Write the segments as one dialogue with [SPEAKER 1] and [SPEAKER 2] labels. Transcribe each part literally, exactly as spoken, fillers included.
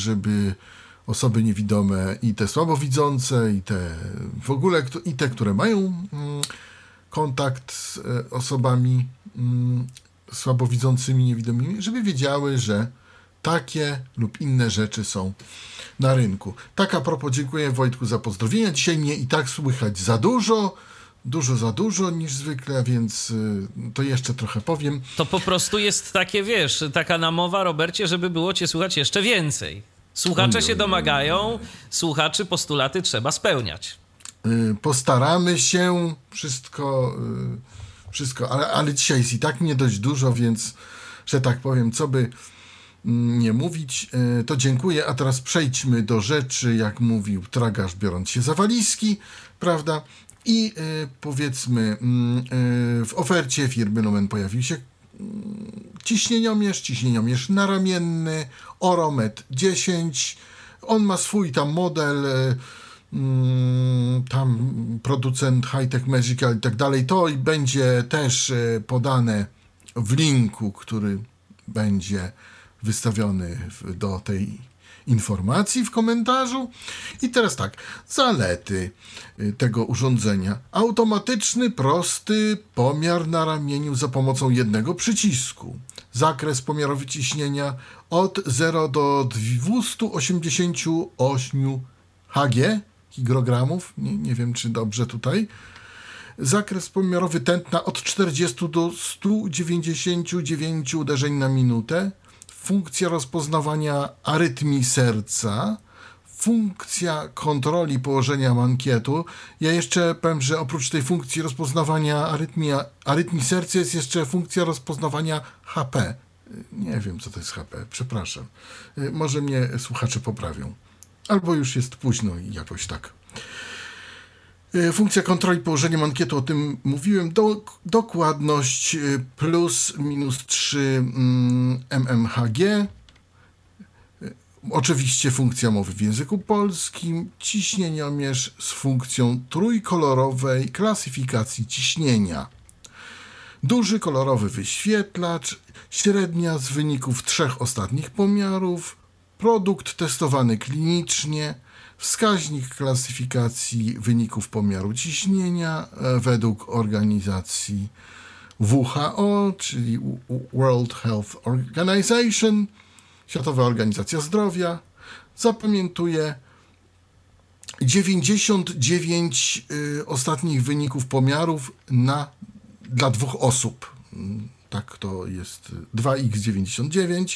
[SPEAKER 1] żeby osoby niewidome i te słabowidzące, i te w ogóle, i te, które mają mm, kontakt z e, osobami mm, słabowidzącymi, niewidomymi, żeby wiedziały, że takie lub inne rzeczy są na rynku. Tak a propos, dziękuję Wojtku za pozdrowienia. Dzisiaj mnie i tak słychać za dużo, dużo za dużo niż zwykle, więc y, to jeszcze trochę powiem.
[SPEAKER 2] To po prostu jest takie, wiesz, taka namowa, Robercie, żeby było cię słuchać jeszcze więcej. Słuchacze się domagają, słuchaczy postulaty trzeba spełniać.
[SPEAKER 1] Y, postaramy się, wszystko, y, wszystko ale, ale dzisiaj jest i tak nie dość dużo, więc, że tak powiem, co by nie mówić, to dziękuję, a teraz przejdźmy do rzeczy, jak mówił tragarz, biorąc się za walizki, prawda? I y, powiedzmy, y, w ofercie firmy Lumen pojawił się y, ciśnieniomierz, ciśnieniomierz naramienny, Oromet dziesięć. On ma swój tam model, y, y, tam producent High-Tech Magical i tak dalej. To i będzie też y, podane w linku, który będzie wystawiony w, do tej informacji w komentarzu. I teraz tak, zalety tego urządzenia. Automatyczny, prosty pomiar na ramieniu za pomocą jednego przycisku. Zakres pomiarowy ciśnienia od zera do dwieście osiemdziesiąt osiem Hg, higrogramów, nie, nie wiem czy dobrze tutaj. Zakres pomiarowy tętna od czterdziestu do stu dziewięćdziesięciu dziewięciu uderzeń na minutę. Funkcja rozpoznawania arytmii serca, funkcja kontroli położenia mankietu. Ja jeszcze powiem, że oprócz tej funkcji rozpoznawania arytmii, arytmii serca jest jeszcze funkcja rozpoznawania H P. Nie wiem, co to jest H P, przepraszam. Może mnie słuchacze poprawią. Albo już jest późno i jakoś tak. Funkcja kontroli położenia mankietu, o tym mówiłem. Do, dokładność plus minus trzy mmHg. Oczywiście funkcja mowy w języku polskim. Ciśnieniomierz z funkcją trójkolorowej klasyfikacji ciśnienia. Duży kolorowy wyświetlacz. Średnia z wyników trzech ostatnich pomiarów. Produkt testowany klinicznie. Wskaźnik klasyfikacji wyników pomiaru ciśnienia według organizacji W H O, czyli World Health Organization, Światowa Organizacja Zdrowia. Zapamiętuję dziewięćdziesiąt dziewięć y, ostatnich wyników pomiarów na, dla dwóch osób. Tak to jest dwa iks dziewięćdziesiąt dziewięć.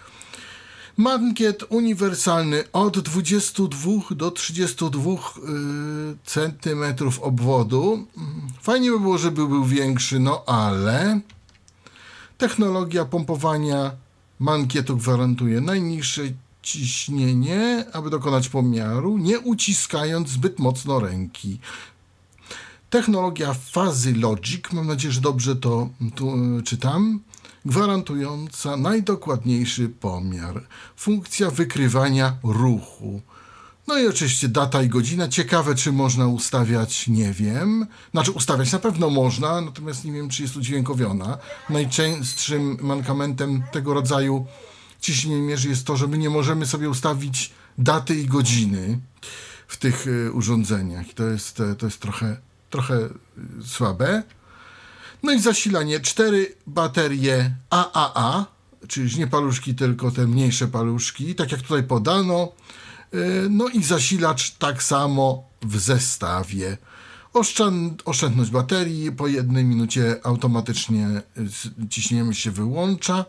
[SPEAKER 1] Mankiet uniwersalny od dwudziestu dwóch do trzydziestu dwóch centymetrów obwodu. Fajnie by było, żeby był większy, no ale technologia pompowania mankietu gwarantuje najniższe ciśnienie, aby dokonać pomiaru, nie uciskając zbyt mocno ręki. Technologia Fuzzy Logic, mam nadzieję, że dobrze to tu czytam, gwarantująca najdokładniejszy pomiar. Funkcja wykrywania ruchu. No i oczywiście data i godzina. Ciekawe, czy można ustawiać, nie wiem. Znaczy ustawiać na pewno można, natomiast nie wiem, czy jest udźwiękowiona. Najczęstszym mankamentem tego rodzaju ciśnieniomierzy jest to, że my nie możemy sobie ustawić daty i godziny w tych y, urządzeniach. To jest, to jest trochę, trochę słabe. No i zasilanie. Cztery baterie A A A, czyli nie paluszki, tylko te mniejsze paluszki, tak jak tutaj podano. No i zasilacz tak samo w zestawie. Oszczęd- oszczędność baterii, po jednej minucie automatycznie ciśnienie się wyłącza.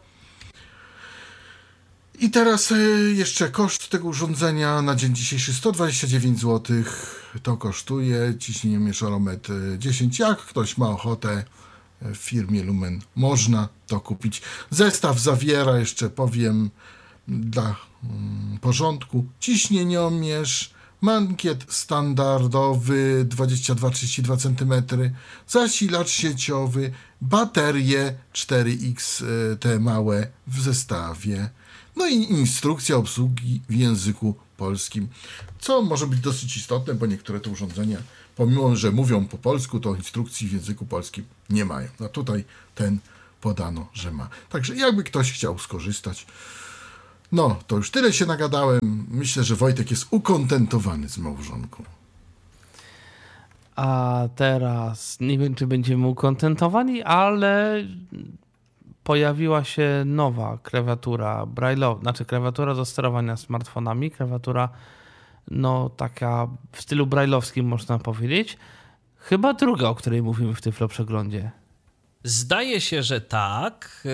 [SPEAKER 1] I teraz jeszcze koszt tego urządzenia na dzień dzisiejszy sto dwadzieścia dziewięć złotych. To kosztuje ciśnieniomierz Oromet dziesięć. Jak ktoś ma ochotę, w firmie Lumen można to kupić. Zestaw zawiera, jeszcze powiem dla mm, porządku, ciśnieniomierz, mankiet standardowy dwadzieścia dwa trzydzieści dwa centymetry, zasilacz sieciowy, baterie cztery iks, te małe w zestawie. No i instrukcja obsługi w języku polskim, co może być dosyć istotne, bo niektóre te urządzenia, pomimo że mówią po polsku, to instrukcji w języku polskim nie mają. No tutaj ten podano, że ma. Także jakby ktoś chciał skorzystać, No, to już tyle się nagadałem. Myślę, że Wojtek jest ukontentowany z małżonką.
[SPEAKER 3] A teraz nie wiem, czy będziemy ukontentowani, ale pojawiła się nowa klawiatura braille'owa, znaczy klawiatura do sterowania smartfonami, klawiatura no taka w stylu braille'owskim można powiedzieć. Chyba druga, o której mówimy w Tyflo Przeglądzie.
[SPEAKER 2] Zdaje się, że tak.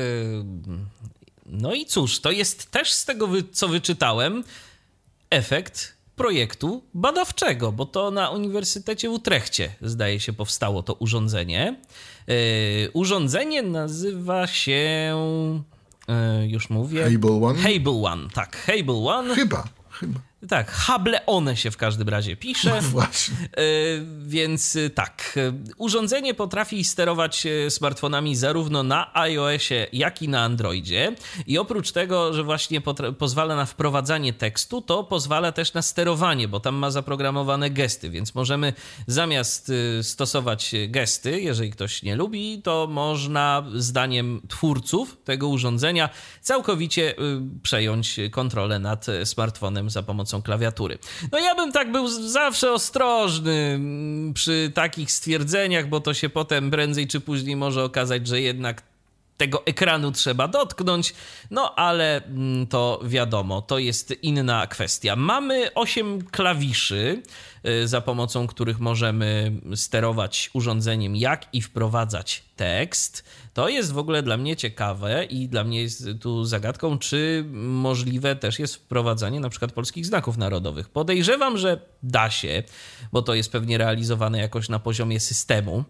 [SPEAKER 2] No i cóż, to jest też z tego, co wyczytałem, efekt projektu badawczego, bo to na Uniwersytecie w Utrechcie, zdaje się, powstało to urządzenie. Yy, urządzenie nazywa się... Yy, już mówię...
[SPEAKER 1] Hable One?
[SPEAKER 2] Hable One, tak. Hable One.
[SPEAKER 1] Chyba, chyba.
[SPEAKER 2] Tak, Hable One się w każdym razie pisze.
[SPEAKER 1] No właśnie.
[SPEAKER 2] Yy, więc tak, urządzenie potrafi sterować smartfonami zarówno na iOSie, jak i na Androidzie. I oprócz tego, że właśnie potra- pozwala na wprowadzanie tekstu, to pozwala też na sterowanie, bo tam ma zaprogramowane gesty, więc możemy zamiast stosować gesty, jeżeli ktoś nie lubi, to można zdaniem twórców tego urządzenia całkowicie przejąć kontrolę nad smartfonem za pomocą klawiatury. No ja bym tak był zawsze ostrożny przy takich stwierdzeniach, bo to się potem prędzej czy później może okazać, że jednak tego ekranu trzeba dotknąć, no ale to wiadomo, to jest inna kwestia. Mamy osiem klawiszy, za pomocą których możemy sterować urządzeniem, jak i wprowadzać tekst. To jest w ogóle dla mnie ciekawe i dla mnie jest tu zagadką, czy możliwe też jest wprowadzanie na przykład polskich znaków narodowych. Podejrzewam, że da się, bo to jest pewnie realizowane jakoś na poziomie systemu,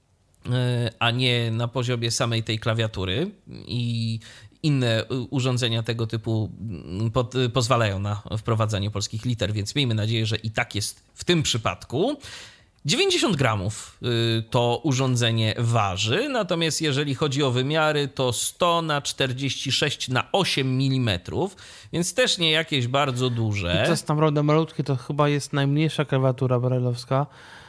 [SPEAKER 2] a nie na poziomie samej tej klawiatury, i inne urządzenia tego typu pod, pozwalają na wprowadzanie polskich liter, więc miejmy nadzieję, że i tak jest w tym przypadku. dziewięćdziesiąt gramów to urządzenie waży, natomiast jeżeli chodzi o wymiary, to sto na czterdzieści sześć na osiem milimetrów, więc też nie jakieś bardzo duże.
[SPEAKER 3] I to jest naprawdę malutkie, to chyba jest najmniejsza klawiatura braille'owska,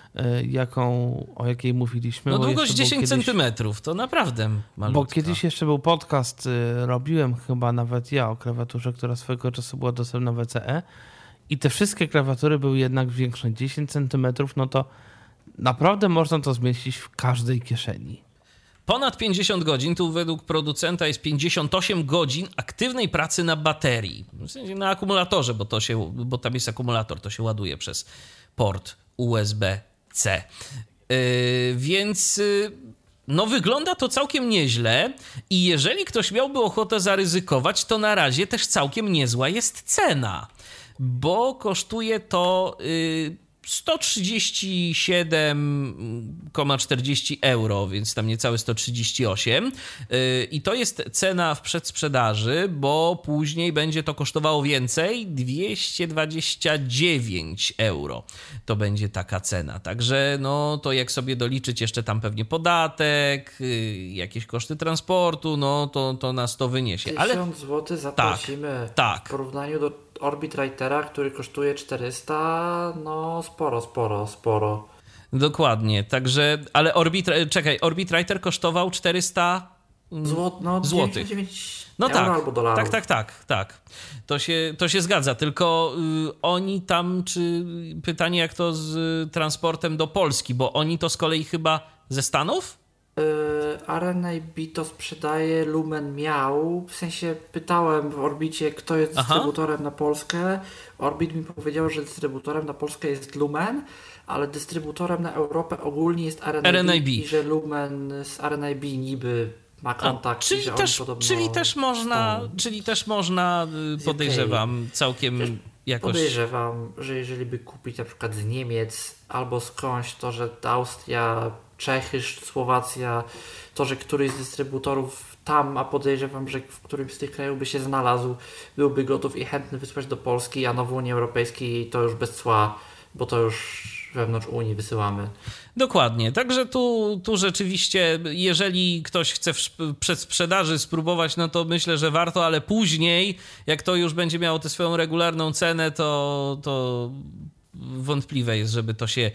[SPEAKER 3] jaką, o jakiej mówiliśmy.
[SPEAKER 2] No długość dziesięć centymetrów, to naprawdę malutka.
[SPEAKER 3] Bo kiedyś jeszcze był podcast, robiłem chyba nawet ja o klawiaturze, która swojego czasu była dostępna w W C E, i te wszystkie klawiatury były jednak większe. dziesięć centymetrów, no to naprawdę można to zmieścić w każdej kieszeni.
[SPEAKER 2] Ponad pięćdziesiąt godzin, tu według producenta jest pięćdziesiąt osiem godzin aktywnej pracy na baterii. W sensie na akumulatorze, bo, to się, bo tam jest akumulator, to się ładuje przez port U S B C. Yy, więc yy, no wygląda to całkiem nieźle i jeżeli ktoś miałby ochotę zaryzykować, to na razie też całkiem niezła jest cena, bo kosztuje to yy, sto trzydzieści siedem przecinek czterdzieści euro, więc tam niecałe sto trzydzieści osiem. I to jest cena w przedsprzedaży, bo później będzie to kosztowało więcej, dwieście dwadzieścia dziewięć euro. To będzie taka cena. Także no to jak sobie doliczyć jeszcze tam pewnie podatek, jakieś koszty transportu, no to, to nas to wyniesie. Ale
[SPEAKER 4] tysiąc złotych zapłacimy
[SPEAKER 2] tak, tak.
[SPEAKER 4] w porównaniu do Orbit Writera, który kosztuje czterysta, no sporo, sporo, sporo.
[SPEAKER 2] Dokładnie, także, ale Orbit, czekaj, Orbit Writer kosztował czterysta
[SPEAKER 4] Złot, no,
[SPEAKER 2] złotych. No
[SPEAKER 4] euro
[SPEAKER 2] tak,
[SPEAKER 4] albo dolarów.
[SPEAKER 2] tak, tak, tak, tak. To się, to się zgadza, tylko y, oni tam, czy pytanie jak to z y, transportem do Polski, bo oni to z kolei chyba ze Stanów?
[SPEAKER 4] R N A B to sprzedaje, Lumen miał, w sensie pytałem w Orbicie, kto jest
[SPEAKER 2] Aha.
[SPEAKER 4] dystrybutorem na Polskę. Orbit mi powiedział, że dystrybutorem na Polskę jest Lumen, ale dystrybutorem na Europę ogólnie jest R N A B,
[SPEAKER 2] R N A B.
[SPEAKER 4] i że Lumen z R N A B niby ma kontakt.
[SPEAKER 2] A, czyli,
[SPEAKER 4] i że
[SPEAKER 2] też,
[SPEAKER 4] oni
[SPEAKER 2] czyli też można,
[SPEAKER 4] są...
[SPEAKER 2] czyli też można, podejrzewam, całkiem
[SPEAKER 4] Wiesz,
[SPEAKER 2] jakoś...
[SPEAKER 4] Podejrzewam, że jeżeli by kupić na przykład z Niemiec albo skądś, to że Austria, Czechy, Słowacja, to, że któryś z dystrybutorów tam, a podejrzewam, że w którymś z tych krajów by się znalazł, byłby gotów i chętny wysłać do Polski, a no w Unii Europejskiej to już bez cła, bo to już wewnątrz Unii wysyłamy.
[SPEAKER 2] Dokładnie, także tu, tu rzeczywiście, jeżeli ktoś chce w przedsprzedaży spróbować, no to myślę, że warto, ale później, jak to już będzie miało tę swoją regularną cenę, to... to... wątpliwe jest, żeby to się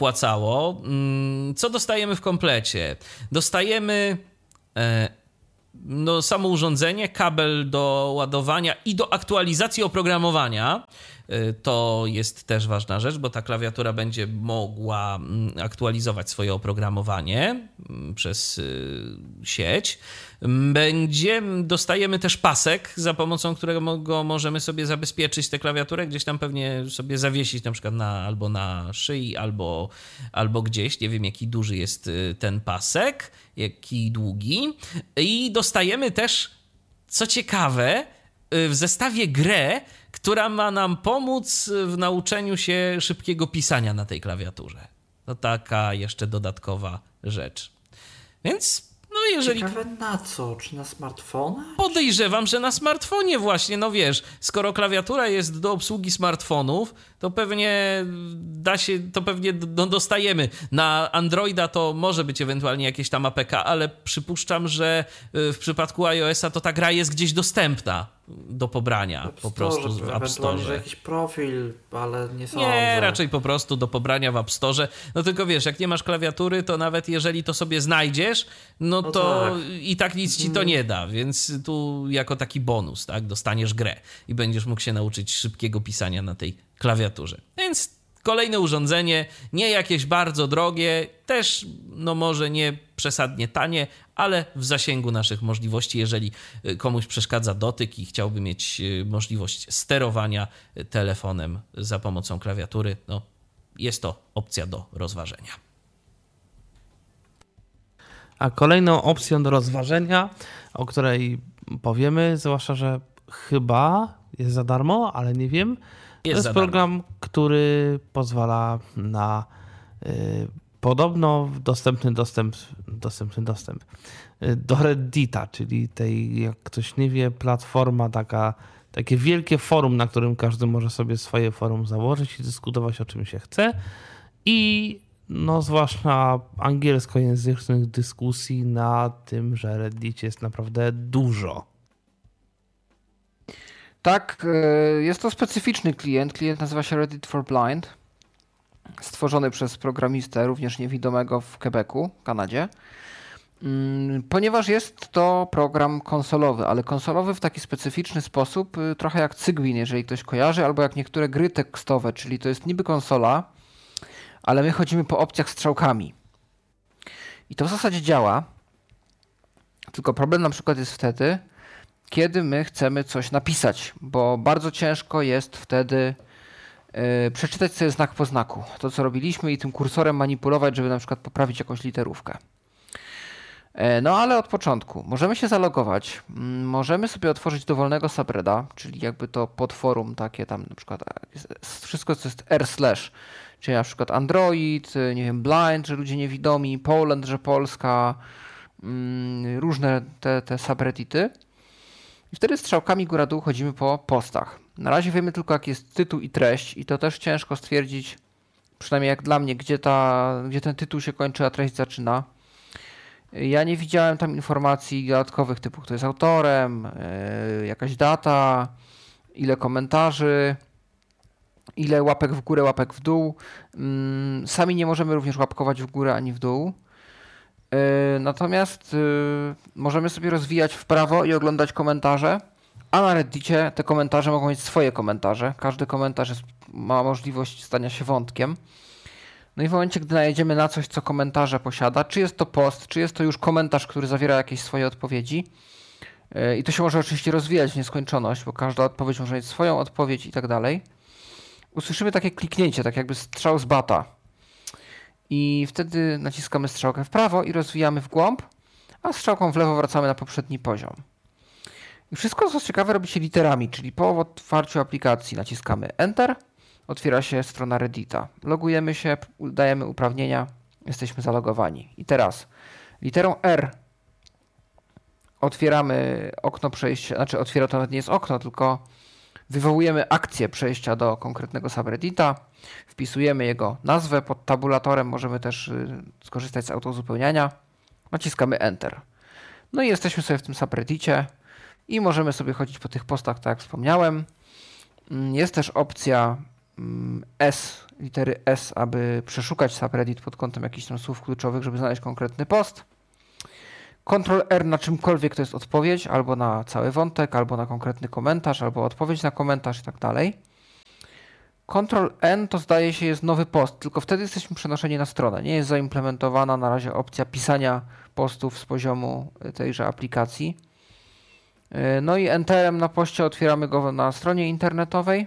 [SPEAKER 2] opłacało. Co dostajemy w komplecie? Dostajemy no, samo urządzenie, kabel do ładowania i do aktualizacji oprogramowania. To jest też ważna rzecz, bo ta klawiatura będzie mogła aktualizować swoje oprogramowanie przez sieć. Będzie, dostajemy też pasek, za pomocą którego możemy sobie zabezpieczyć tę klawiaturę, gdzieś tam pewnie sobie zawiesić na przykład na, albo na szyi, albo, albo gdzieś. Nie wiem, jaki duży jest ten pasek, jaki długi. I dostajemy też, co ciekawe, w zestawie grę, która ma nam pomóc w nauczeniu się szybkiego pisania na tej klawiaturze. To taka jeszcze dodatkowa rzecz. Więc no jeżeli...
[SPEAKER 4] Ciekawe na co? Czy na smartfona?
[SPEAKER 2] Podejrzewam, że na smartfonie właśnie. No wiesz, skoro klawiatura jest do obsługi smartfonów, to pewnie da się, to pewnie no, dostajemy. Na Androida to może być ewentualnie jakieś tam A P K, ale przypuszczam, że w przypadku iOS-a to ta gra jest gdzieś dostępna do pobrania po prostu w App Store.
[SPEAKER 4] Że jakiś profil, ale nie sądzę.
[SPEAKER 2] Nie, raczej po prostu do pobrania w App Store. No tylko wiesz, jak nie masz klawiatury, to nawet jeżeli to sobie znajdziesz, no, no to tak. I tak nic ci to nie da, więc tu jako taki bonus, tak, dostaniesz grę i będziesz mógł się nauczyć szybkiego pisania na tej klawiaturze. Więc kolejne urządzenie, nie jakieś bardzo drogie, też no może nie przesadnie tanie, ale w zasięgu naszych możliwości, jeżeli komuś przeszkadza dotyk i chciałby mieć możliwość sterowania telefonem za pomocą klawiatury, no jest to opcja do rozważenia.
[SPEAKER 3] A kolejną opcją do rozważenia, o której powiemy, zwłaszcza, że chyba jest za darmo, ale nie wiem, to jest program, który pozwala na y, podobno dostępny dostęp, dostępny dostęp y, do Reddita, czyli tej, jak ktoś nie wie, platforma taka, takie wielkie forum, na którym każdy może sobie swoje forum założyć i dyskutować o czym się chce. I no zwłaszcza angielskojęzycznych dyskusji na tym, że Reddit jest naprawdę dużo.
[SPEAKER 5] Tak, jest to specyficzny klient. Klient nazywa się Reddit for Blind. Stworzony przez programistę, również niewidomego w Quebecu, Kanadzie. Ponieważ jest to program konsolowy, ale konsolowy w taki specyficzny sposób, trochę jak Cygwin, jeżeli ktoś kojarzy, albo jak niektóre gry tekstowe, czyli to jest niby konsola, ale my chodzimy po opcjach strzałkami. I to w zasadzie działa, tylko problem na przykład jest wtedy, kiedy my chcemy coś napisać, bo bardzo ciężko jest wtedy yy, przeczytać sobie znak po znaku. To, co robiliśmy i tym kursorem manipulować, żeby na przykład poprawić jakąś literówkę. Yy, no ale od początku możemy się zalogować, yy, możemy sobie otworzyć dowolnego subreddita, czyli jakby to podforum takie tam na przykład wszystko, co jest r slash, czyli na przykład Android, nie wiem, Blind, że ludzie niewidomi, Poland, że Polska, yy, różne te, te subreddity. I wtedy strzałkami góra-dół chodzimy po postach. Na razie wiemy tylko, jaki jest tytuł i treść i to też ciężko stwierdzić, przynajmniej jak dla mnie, gdzie, ta, gdzie ten tytuł się kończy, a treść zaczyna. Ja nie widziałem tam informacji dodatkowych typu, kto jest autorem, yy, jakaś data, ile komentarzy, ile łapek w górę, łapek w dół. Yy, sami nie możemy również łapkować w górę ani w dół. Yy, natomiast yy, możemy sobie rozwijać w prawo i oglądać komentarze, a na Reddicie te komentarze mogą mieć swoje komentarze. Każdy komentarz jest, ma możliwość stania się wątkiem. No i w momencie, gdy najedziemy na coś, co komentarze posiada, czy jest to post, czy jest to już komentarz, który zawiera jakieś swoje odpowiedzi, yy, i to się może oczywiście rozwijać w nieskończoność, bo każda odpowiedź może mieć swoją odpowiedź i tak dalej. Usłyszymy takie kliknięcie, tak jakby strzał z bata. I wtedy naciskamy strzałkę w prawo i rozwijamy w głąb, a strzałką w lewo wracamy na poprzedni poziom. I wszystko, co ciekawe, robi się literami, czyli po otwarciu aplikacji naciskamy Enter, otwiera się strona Reddita. Logujemy się, dajemy uprawnienia, jesteśmy zalogowani. I teraz literą R otwieramy okno przejścia, znaczy otwiera to nawet nie jest okno, tylko wywołujemy akcję przejścia do konkretnego subreddita, wpisujemy jego nazwę pod tabulatorem, możemy też skorzystać z autouzupełniania, naciskamy Enter. No i jesteśmy sobie w tym subreddicie i możemy sobie chodzić po tych postach, tak jak wspomniałem. Jest też opcja S, litery S, aby przeszukać subreddit pod kątem jakichś tam słów kluczowych, żeby znaleźć konkretny post. kontrol R na czymkolwiek to jest odpowiedź, albo na cały wątek, albo na konkretny komentarz, albo odpowiedź na komentarz i tak dalej. kontrol N to zdaje się jest nowy post, tylko wtedy jesteśmy przenoszeni na stronę. Nie jest zaimplementowana na razie opcja pisania postów z poziomu tejże aplikacji. No i Enterem na poście otwieramy go na stronie internetowej.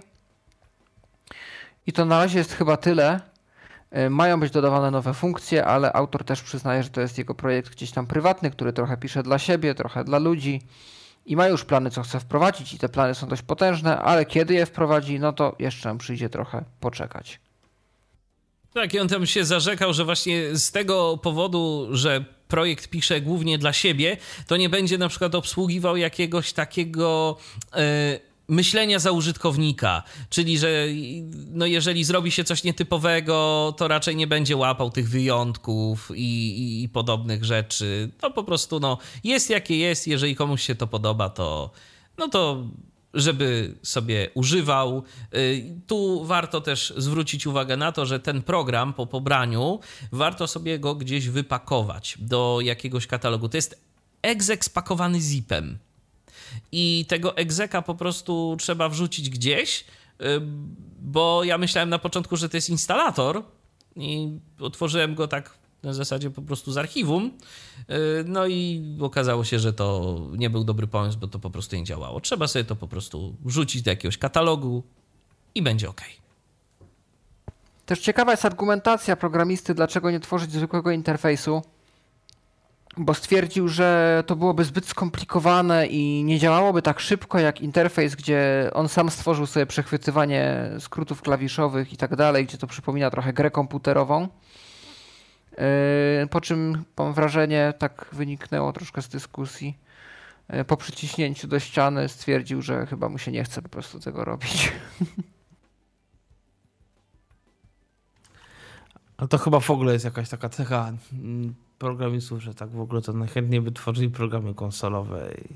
[SPEAKER 5] I to na razie jest chyba tyle. Mają być dodawane nowe funkcje, ale autor też przyznaje, że to jest jego projekt gdzieś tam prywatny, który trochę pisze dla siebie, trochę dla ludzi i ma już plany, co chce wprowadzić i te plany są dość potężne, ale kiedy je wprowadzi, no to jeszcze nam przyjdzie trochę poczekać.
[SPEAKER 2] Tak, i on tam się zarzekał, że właśnie z tego powodu, że projekt pisze głównie dla siebie, to nie będzie na przykład obsługiwał jakiegoś takiego Yy... myślenia za użytkownika, czyli że no jeżeli zrobi się coś nietypowego, to raczej nie będzie łapał tych wyjątków i, i, i podobnych rzeczy. To po prostu no, jest jakie jest, jeżeli komuś się to podoba, to no to żeby sobie używał. Tu warto też zwrócić uwagę na to, że ten program po pobraniu warto sobie go gdzieś wypakować do jakiegoś katalogu. To jest exec spakowany zipem. I tego egzeka po prostu trzeba wrzucić gdzieś, bo ja myślałem na początku, że to jest instalator i otworzyłem go tak na zasadzie po prostu z archiwum, no i okazało się, że to nie był dobry pomysł, bo to po prostu nie działało. Trzeba sobie to po prostu wrzucić do jakiegoś katalogu i będzie ok.
[SPEAKER 5] Też ciekawa jest argumentacja programisty, dlaczego nie tworzyć zwykłego interfejsu. Bo stwierdził, że to byłoby zbyt skomplikowane i nie działałoby tak szybko jak interfejs, gdzie on sam stworzył sobie przechwytywanie skrótów klawiszowych i tak dalej, gdzie to przypomina trochę grę komputerową. Po czym mam wrażenie, tak wyniknęło troszkę z dyskusji, po przyciśnięciu do ściany stwierdził, że chyba mu się nie chce po prostu tego robić.
[SPEAKER 3] Ale to chyba w ogóle jest jakaś taka cecha programistów, że tak w ogóle to najchętniej by tworzyli programy konsolowe. I...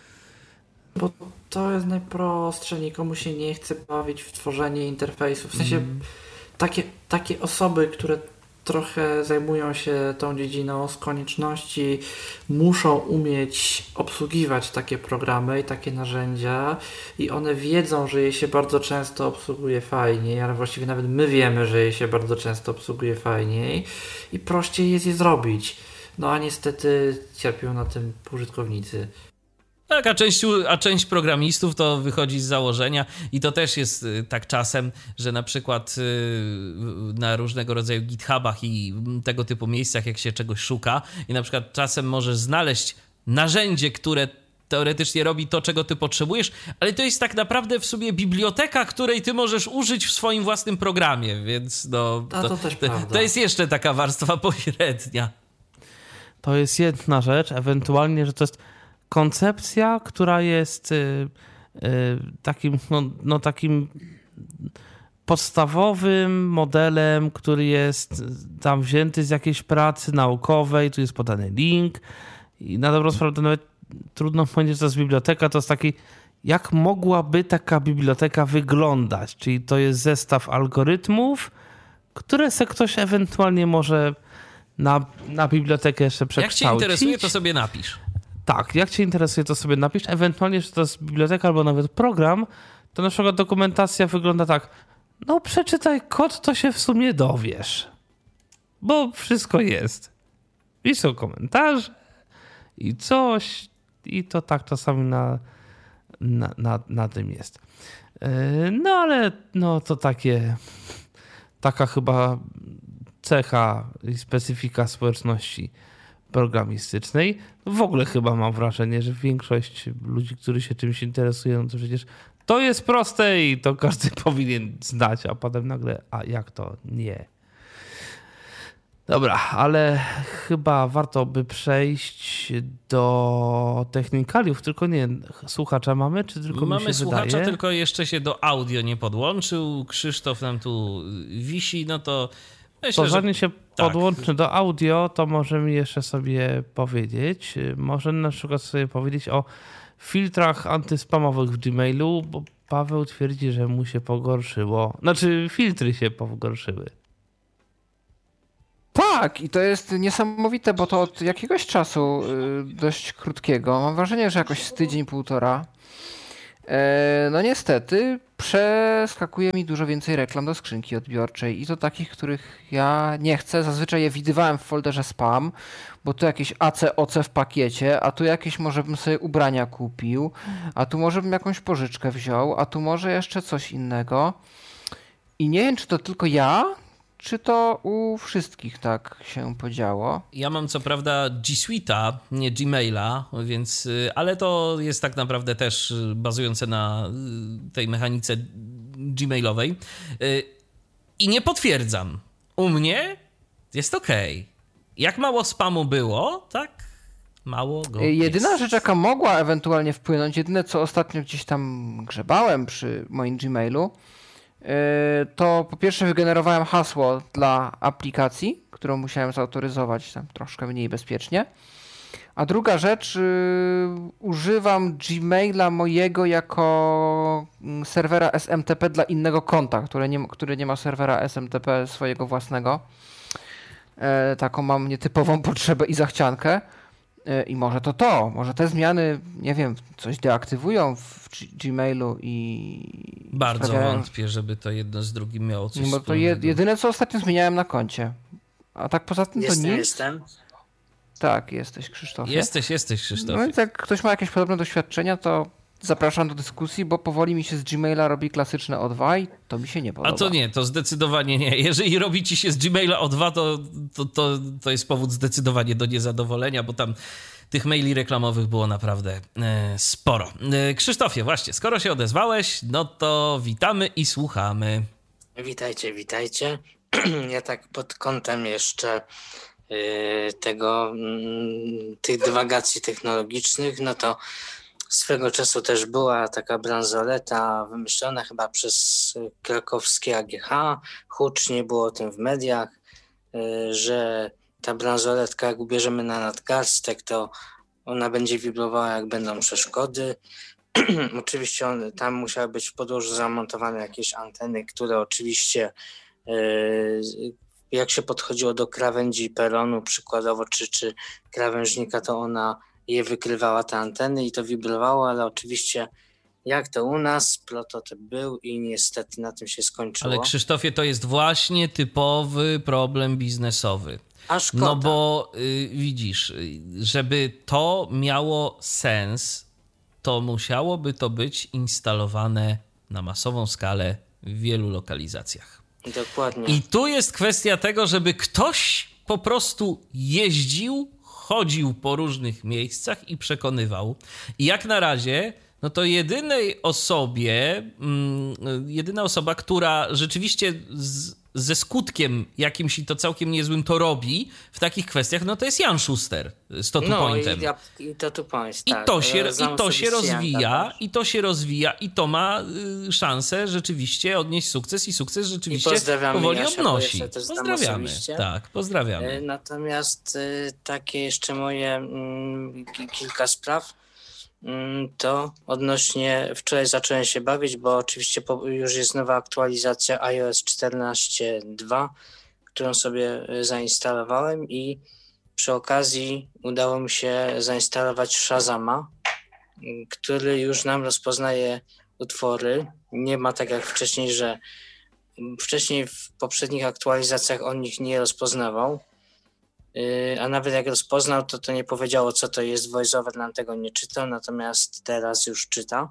[SPEAKER 4] Bo to jest najprostsze, nikomu się nie chce bawić w tworzenie interfejsów. W sensie mm. takie, takie osoby, które trochę zajmują się tą dziedziną, z konieczności muszą umieć obsługiwać takie programy i takie narzędzia i one wiedzą, że je się bardzo często obsługuje fajniej, ale właściwie nawet my wiemy, że je się bardzo często obsługuje fajniej i prościej jest je zrobić. No a niestety cierpią na tym użytkownicy.
[SPEAKER 2] Tak, a część, a część programistów to wychodzi z założenia i to też jest tak czasem, że na przykład na różnego rodzaju GitHubach i tego typu miejscach, jak się czegoś szuka i na przykład czasem możesz znaleźć narzędzie, które teoretycznie robi to, czego ty potrzebujesz, ale to jest tak naprawdę w sobie biblioteka, której ty możesz użyć w swoim własnym programie, więc no...
[SPEAKER 4] To, to, też
[SPEAKER 2] to, to jest jeszcze taka warstwa pośrednia.
[SPEAKER 3] To jest jedna rzecz, ewentualnie, że to jest koncepcja, która jest y, y, takim, no, no, takim podstawowym modelem, który jest tam wzięty z jakiejś pracy naukowej, tu jest podany link i na dobrą sprawę nawet trudno powiedzieć, że to jest biblioteka, to jest taki, jak mogłaby taka biblioteka wyglądać, czyli to jest zestaw algorytmów, które se ktoś ewentualnie może na, na bibliotekę jeszcze przekształcić.
[SPEAKER 2] Jak cię interesuje, to sobie napisz.
[SPEAKER 3] Tak, jak cię interesuje, to sobie napisz. Ewentualnie, że to jest biblioteka albo nawet program, to na przykład dokumentacja wygląda tak. No przeczytaj kod, to się w sumie dowiesz. Bo wszystko jest. I są komentarze i coś i to tak czasami na, na, na, na tym jest. No ale no to takie taka chyba cecha i specyfika społeczności programistycznej. W ogóle chyba mam wrażenie, że większość ludzi, którzy się czymś interesują, no to przecież to jest proste i to każdy powinien znać, a potem nagle, a jak to? Nie. Dobra, ale chyba warto by przejść do technikaliów, tylko nie, słuchacza mamy, czy tylko
[SPEAKER 2] mamy
[SPEAKER 3] mi się
[SPEAKER 2] słuchacza,
[SPEAKER 3] wydaje?
[SPEAKER 2] tylko jeszcze się do audio nie podłączył. Krzysztof nam tu wisi, no to myślę,
[SPEAKER 3] to zanim się
[SPEAKER 2] tak.
[SPEAKER 3] podłączy do audio, to możemy jeszcze sobie powiedzieć, może na przykład sobie powiedzieć o filtrach antyspamowych w Gmailu, bo Paweł twierdzi, że mu się pogorszyło. Znaczy filtry się pogorszyły.
[SPEAKER 5] Tak, i to jest niesamowite, bo to od jakiegoś czasu dość krótkiego, mam wrażenie, że jakoś z tydzień, półtora, no niestety przeskakuje mi dużo więcej reklam do skrzynki odbiorczej i to takich, których ja nie chcę. Zazwyczaj je widywałem w folderze spam, bo tu jakieś A C O C w pakiecie, a tu jakieś może bym sobie ubrania kupił, a tu może bym jakąś pożyczkę wziął, a tu może jeszcze coś innego. I nie wiem, czy to tylko ja, czy to u wszystkich tak się podziało.
[SPEAKER 2] Ja mam co prawda G Suite'a, nie Gmaila, więc, ale to jest tak naprawdę też bazujące na tej mechanice gmailowej. I nie potwierdzam. U mnie jest okej. Okay. Jak mało spamu było, tak mało go
[SPEAKER 5] Jedyna
[SPEAKER 2] jest.
[SPEAKER 5] rzecz, jaka mogła ewentualnie wpłynąć, jedyne co ostatnio gdzieś tam grzebałem przy moim Gmailu, to po pierwsze wygenerowałem hasło dla aplikacji, którą musiałem zautoryzować tam troszkę mniej bezpiecznie. A druga rzecz, yy, używam Gmaila mojego jako serwera S M T P dla innego konta, które nie, który nie ma serwera S M T P swojego własnego. E, taką mam nietypową potrzebę i zachciankę. E, I może to to, może te zmiany, nie wiem, coś deaktywują w G- Gmailu i...
[SPEAKER 2] Bardzo
[SPEAKER 5] sprawiają,
[SPEAKER 2] wątpię, żeby to jedno z drugim miało coś
[SPEAKER 5] bo to
[SPEAKER 2] wspólnego.
[SPEAKER 5] jedyne, co ostatnio zmieniałem na koncie. A tak poza tym to
[SPEAKER 6] Jestem,
[SPEAKER 5] nic.
[SPEAKER 6] jestem.
[SPEAKER 5] Tak, jesteś, Krzysztofie.
[SPEAKER 2] Jesteś, jesteś, Krzysztof.
[SPEAKER 5] No więc jak ktoś ma jakieś podobne doświadczenia, to zapraszam do dyskusji, bo powoli mi się z Gmaila robi klasyczne O dwa i to mi się nie podoba.
[SPEAKER 2] A to nie, to zdecydowanie nie. Jeżeli robi ci się z Gmaila O dwa, to, to, to, to jest powód zdecydowanie do niezadowolenia, bo tam tych maili reklamowych było naprawdę e, sporo. E, Krzysztofie, właśnie, skoro się odezwałeś, no to witamy i słuchamy.
[SPEAKER 6] Witajcie, witajcie. Ja tak pod kątem jeszcze y, tego, y, tych dywagacji technologicznych, no to swego czasu też była taka bransoleta wymyślona chyba przez krakowskie A G H, hucznie było o tym w mediach, y, że ta bransoletka, jak ubierzemy na nadgarstek, to ona będzie wibrowała, jak będą przeszkody. Oczywiście on, tam musiały być w podłożu zamontowane jakieś anteny, które oczywiście yy, jak się podchodziło do krawędzi peronu przykładowo, czy, czy krawężnika, to ona je wykrywała, te anteny, i to wibrowało, ale oczywiście jak to u nas, prototyp był i niestety na tym się skończyło.
[SPEAKER 2] Ale Krzysztofie, to jest właśnie typowy problem biznesowy.
[SPEAKER 6] A szkoda.
[SPEAKER 2] No bo y, widzisz, żeby to miało sens, to musiałoby to być instalowane na masową skalę w wielu lokalizacjach.
[SPEAKER 6] Dokładnie.
[SPEAKER 2] I tu jest kwestia tego, żeby ktoś po prostu jeździł, chodził po różnych miejscach i przekonywał. I jak na razie, no to jedynej osobie, mm, jedyna osoba, która rzeczywiście z, ze skutkiem jakimś i to całkiem niezłym to robi w takich kwestiach, no to jest Jan Schuster z Totu
[SPEAKER 6] No
[SPEAKER 2] Pointem.
[SPEAKER 6] i, i to tu point,
[SPEAKER 2] I
[SPEAKER 6] tak.
[SPEAKER 2] to się,
[SPEAKER 6] Znam
[SPEAKER 2] i to się
[SPEAKER 6] osobiście
[SPEAKER 2] rozwija,
[SPEAKER 6] Janka,
[SPEAKER 2] i to się rozwija, i to ma y, szansę rzeczywiście odnieść sukces, i sukces rzeczywiście
[SPEAKER 6] I pozdrawiamy
[SPEAKER 2] powoli
[SPEAKER 6] Jasia, bo
[SPEAKER 2] odnosi.
[SPEAKER 6] jeszcze też znam
[SPEAKER 2] Pozdrawiamy.
[SPEAKER 6] osobiście.
[SPEAKER 2] Tak, pozdrawiamy.
[SPEAKER 6] E, Natomiast y, takie jeszcze moje mm, ki- kilka spraw, mm, to odnośnie, wczoraj zacząłem się bawić, bo oczywiście po, już jest nowa aktualizacja iOS czternaście dwa, którą sobie y, zainstalowałem, i przy okazji udało mi się zainstalować Shazama, y, który już nam rozpoznaje utwory. Nie ma tak jak wcześniej, że wcześniej w poprzednich aktualizacjach on ich nie rozpoznawał, yy, a nawet jak rozpoznał, to to nie powiedziało, co to jest. VoiceOver nam tego nie czytał, natomiast teraz już czyta,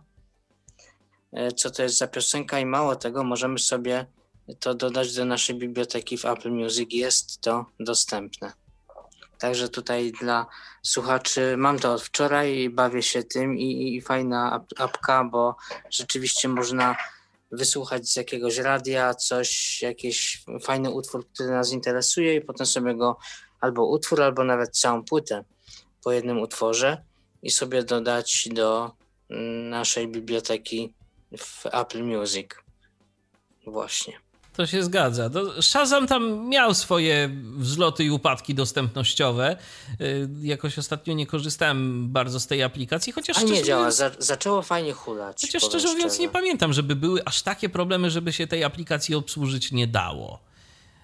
[SPEAKER 6] yy, co to jest za piosenka, i mało tego, możemy sobie to dodać do naszej biblioteki w Apple Music. Jest to dostępne. Także tutaj dla słuchaczy, mam to od wczoraj i bawię się tym, i, i fajna ap- apka, bo rzeczywiście można wysłuchać z jakiegoś radia coś, jakiś fajny utwór, który nas interesuje, i potem sobie go, albo utwór, albo nawet całą płytę po jednym utworze, i sobie dodać do naszej biblioteki w Apple Music. Właśnie.
[SPEAKER 2] To się zgadza. To Shazam tam miał swoje wzloty i upadki dostępnościowe. Yy, Jakoś ostatnio nie korzystałem bardzo z tej aplikacji, chociaż
[SPEAKER 6] A nie
[SPEAKER 2] szczerze
[SPEAKER 6] działa,
[SPEAKER 2] mówiąc,
[SPEAKER 6] Za, zaczęło fajnie hulać.
[SPEAKER 2] chociaż
[SPEAKER 6] powiem
[SPEAKER 2] szczerze mówiąc
[SPEAKER 6] szczerze.
[SPEAKER 2] nie pamiętam, żeby były aż takie problemy, żeby się tej aplikacji obsłużyć nie dało.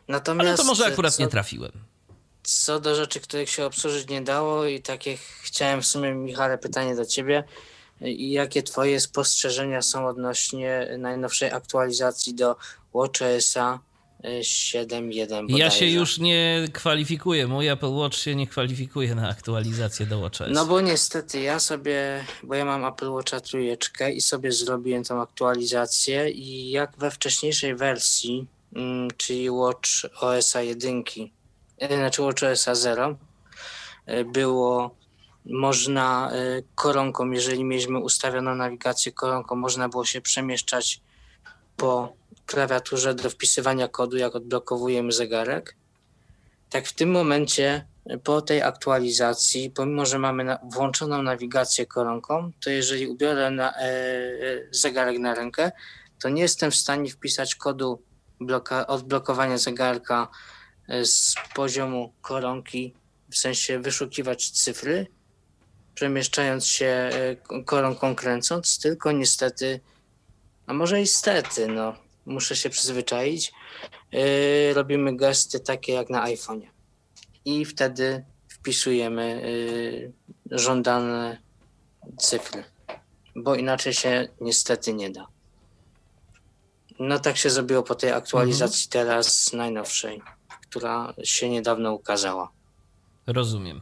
[SPEAKER 6] Natomiast
[SPEAKER 2] Ale to może akurat
[SPEAKER 6] co,
[SPEAKER 2] nie trafiłem.
[SPEAKER 6] Co do rzeczy, których się obsłużyć nie dało i takie chciałem w sumie, Michale, pytanie do ciebie. I jakie twoje spostrzeżenia są odnośnie najnowszej aktualizacji do WatchOS-a siedem jeden bodajże?
[SPEAKER 2] Ja się już nie kwalifikuję, mój Apple Watch się nie kwalifikuje na aktualizację do WatchOS.
[SPEAKER 6] No bo niestety ja sobie, bo ja mam Apple Watcha trójeczkę i sobie zrobiłem tą aktualizację i jak we wcześniejszej wersji, czyli WatchOS-a jeden, znaczy WatchOS-a zero, było można koronką, jeżeli mieliśmy ustawioną nawigację koronką, można było się przemieszczać po klawiaturze do wpisywania kodu, jak odblokowujemy zegarek. Tak w tym momencie, po tej aktualizacji, pomimo że mamy na, włączoną nawigację koronką, to jeżeli ubiorę na, e, zegarek na rękę, to nie jestem w stanie wpisać kodu bloka, odblokowania zegarka z poziomu koronki, w sensie wyszukiwać cyfry, przemieszczając się koronką kręcąc, tylko niestety, a może i stety, no, muszę się przyzwyczaić, yy, robimy gesty takie jak na iPhone'ie. I wtedy wpisujemy yy, żądane cyfry, bo inaczej się niestety nie da. No tak się zrobiło po tej aktualizacji mhm. teraz najnowszej, która się niedawno ukazała.
[SPEAKER 2] Rozumiem.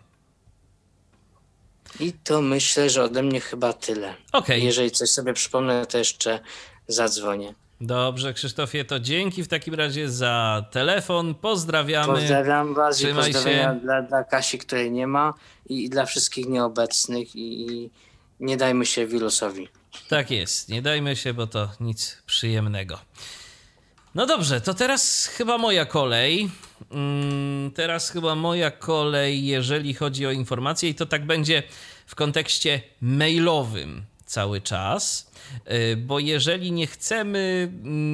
[SPEAKER 6] I to myślę, że ode mnie chyba tyle.
[SPEAKER 2] Okay.
[SPEAKER 6] Jeżeli coś sobie przypomnę, to jeszcze zadzwonię.
[SPEAKER 2] Dobrze, Krzysztofie, to dzięki w takim razie za telefon. Pozdrawiamy.
[SPEAKER 6] Pozdrawiam was
[SPEAKER 2] Trzymaj
[SPEAKER 6] i pozdrowienia
[SPEAKER 2] się.
[SPEAKER 6] Dla, dla Kasi, której nie ma i, i dla wszystkich nieobecnych i, i nie dajmy się wirusowi.
[SPEAKER 2] Tak jest, nie dajmy się, bo to nic przyjemnego. No dobrze, to teraz chyba moja kolej. Teraz chyba moja kolej, jeżeli chodzi o informacje i to tak będzie w kontekście mailowym cały czas, bo jeżeli nie chcemy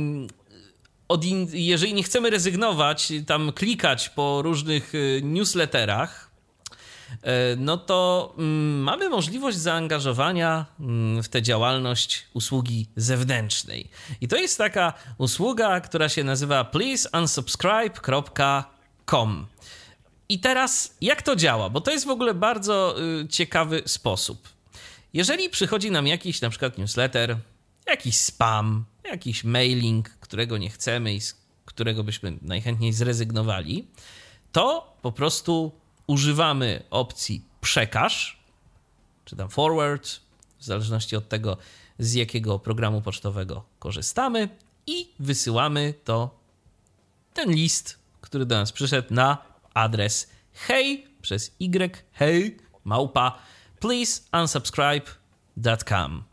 [SPEAKER 2] od in... jeżeli nie chcemy rezygnować, tam klikać po różnych newsletterach, no to mamy możliwość zaangażowania w tę działalność usługi zewnętrznej. I to jest taka usługa, która się nazywa please unsubscribe kropka com. I teraz jak to działa? Bo to jest w ogóle bardzo ciekawy sposób. Jeżeli przychodzi nam jakiś na przykład newsletter, jakiś spam, jakiś mailing, którego nie chcemy i z którego byśmy najchętniej zrezygnowali, to po prostu używamy opcji przekaż, czy tam forward, w zależności od tego, z jakiego programu pocztowego korzystamy i wysyłamy to, ten list, który do nas przyszedł na adres hej przez y, hej, małpa, please unsubscribe kropka com.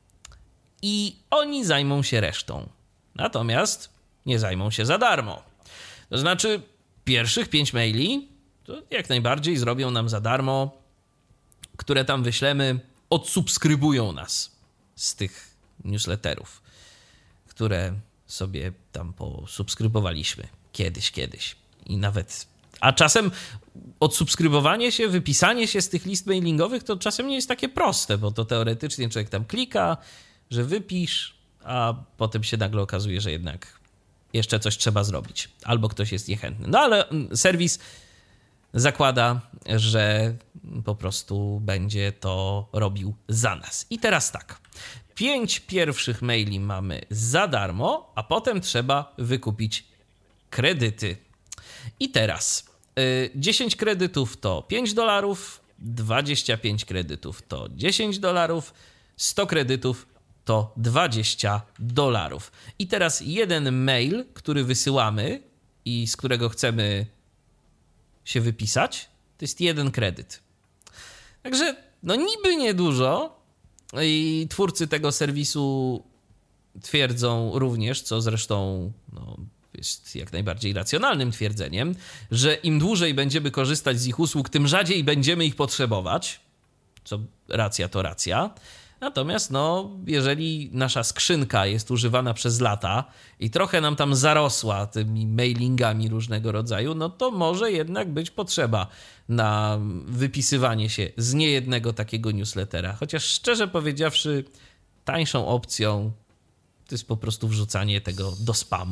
[SPEAKER 2] I oni zajmą się resztą. Natomiast nie zajmą się za darmo. To znaczy pierwszych pięć maili to jak najbardziej zrobią nam za darmo, które tam wyślemy, odsubskrybują nas z tych newsletterów, które sobie tam posubskrybowaliśmy kiedyś, kiedyś. I nawet, a czasem odsubskrybowanie się, wypisanie się z tych list mailingowych to czasem nie jest takie proste, bo to teoretycznie człowiek tam klika, że wypisz, a potem się nagle okazuje, że jednak jeszcze coś trzeba zrobić. Albo ktoś jest niechętny. No ale serwis zakłada, że po prostu będzie to robił za nas. I teraz tak. Pięć pierwszych maili mamy za darmo, a potem trzeba wykupić kredyty. I teraz y, dziesięć kredytów to pięć dolarów, dwadzieścia pięć kredytów to dziesięć dolarów, sto kredytów to dwadzieścia dolarów. I teraz jeden mail, który wysyłamy i z którego chcemy się wypisać, to jest jeden kredyt. Także no niby niedużo i twórcy tego serwisu twierdzą również, co zresztą no, jest jak najbardziej racjonalnym twierdzeniem, że im dłużej będziemy korzystać z ich usług, tym rzadziej będziemy ich potrzebować, co racja to racja. Natomiast no, jeżeli nasza skrzynka jest używana przez lata i trochę nam tam zarosła tymi mailingami różnego rodzaju, no to może jednak być potrzeba na wypisywanie się z niejednego takiego newslettera. Chociaż szczerze powiedziawszy, tańszą opcją to jest po prostu wrzucanie tego do spamu.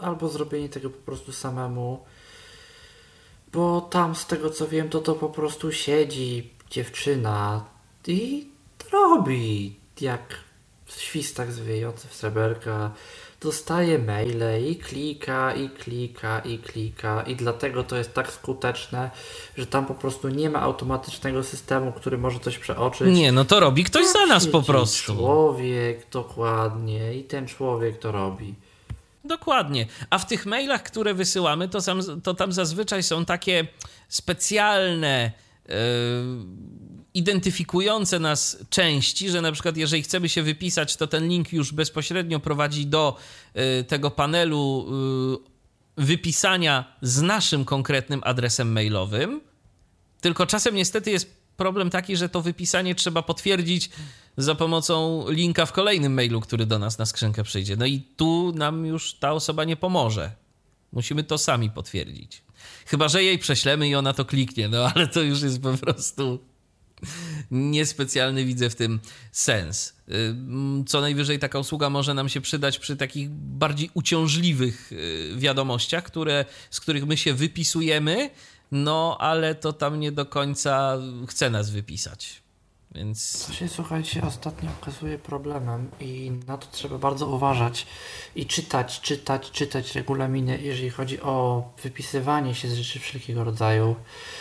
[SPEAKER 4] albo zrobienie tego po prostu samemu, bo tam z tego co wiem, to to po prostu siedzi dziewczyna i robi jak świstak zwijający w sreberka, dostaje maile i klika, i klika, i klika i dlatego to jest tak skuteczne, że tam po prostu nie ma automatycznego systemu, który może coś przeoczyć.
[SPEAKER 2] Nie, no to robi ktoś
[SPEAKER 4] Tam
[SPEAKER 2] za nas po
[SPEAKER 4] siedzi
[SPEAKER 2] prostu.
[SPEAKER 4] Człowiek, dokładnie, i ten człowiek to robi.
[SPEAKER 2] Dokładnie. A w tych mailach, które wysyłamy, to, sam, to tam zazwyczaj są takie specjalne yy, identyfikujące nas części, że na przykład jeżeli chcemy się wypisać, to ten link już bezpośrednio prowadzi do yy, tego panelu yy, wypisania z naszym konkretnym adresem mailowym. Tylko czasem niestety jest problem taki, że to wypisanie trzeba potwierdzić za pomocą linka w kolejnym mailu, który do nas na skrzynkę przyjdzie. No i tu nam już ta osoba nie pomoże. Musimy to sami potwierdzić. Chyba że jej prześlemy i ona to kliknie, no ale to już jest po prostu niespecjalny, widzę w tym sens. Co najwyżej taka usługa może nam się przydać przy takich bardziej uciążliwych wiadomościach, które, z których my się wypisujemy, no ale to tam nie do końca chce nas wypisać. Więc...
[SPEAKER 4] Co się, słuchajcie, ostatnio okazuje problemem i na to trzeba bardzo uważać i czytać, czytać, czytać regulaminy, jeżeli chodzi o wypisywanie się z rzeczy wszelkiego rodzaju.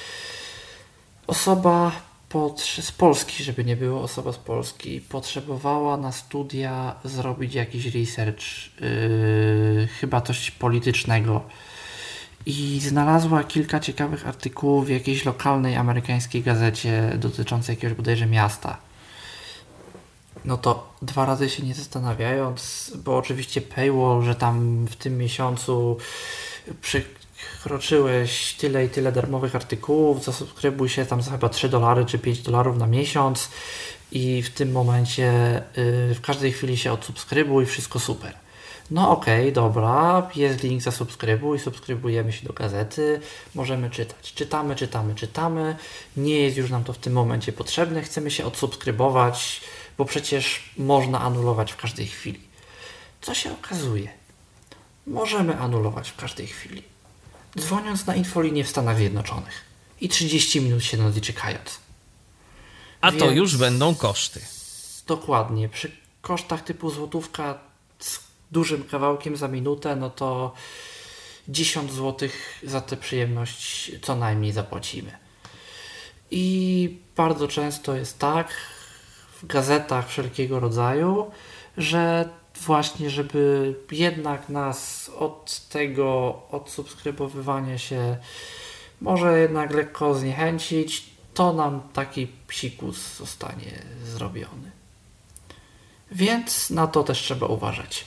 [SPEAKER 4] Osoba pod, z Polski, żeby nie było, osoba z Polski potrzebowała na studia zrobić jakiś research, yy, chyba coś politycznego. I znalazła kilka ciekawych artykułów w jakiejś lokalnej amerykańskiej gazecie dotyczącej jakiegoś bodajże miasta. No to dwa razy się nie zastanawiając, bo oczywiście paywall, że tam w tym miesiącu przekroczyłeś tyle i tyle darmowych artykułów, zasubskrybuj się tam za chyba trzy dolary czy pięć dolarów na miesiąc i w tym momencie yy, w każdej chwili się odsubskrybuj, wszystko super. No okej, okay, dobra, jest link zasubskrybuj, subskrybujemy się do gazety, możemy czytać. Czytamy, czytamy, czytamy, nie jest już nam to w tym momencie potrzebne, chcemy się odsubskrybować, bo przecież można anulować w każdej chwili. Co się okazuje? Możemy anulować w każdej chwili, dzwoniąc na infolinię w Stanach Zjednoczonych i trzydzieści minut siedząc i czekając.
[SPEAKER 2] A
[SPEAKER 4] Więc...
[SPEAKER 2] to już będą koszty.
[SPEAKER 4] Dokładnie, przy kosztach typu złotówka dużym kawałkiem za minutę, no to dziesięć złotych za tę przyjemność co najmniej zapłacimy. I bardzo często jest tak w gazetach wszelkiego rodzaju, że właśnie, żeby jednak nas od tego odsubskrybowywania się może jednak lekko zniechęcić, to nam taki psikus zostanie zrobiony. Więc na to też trzeba uważać.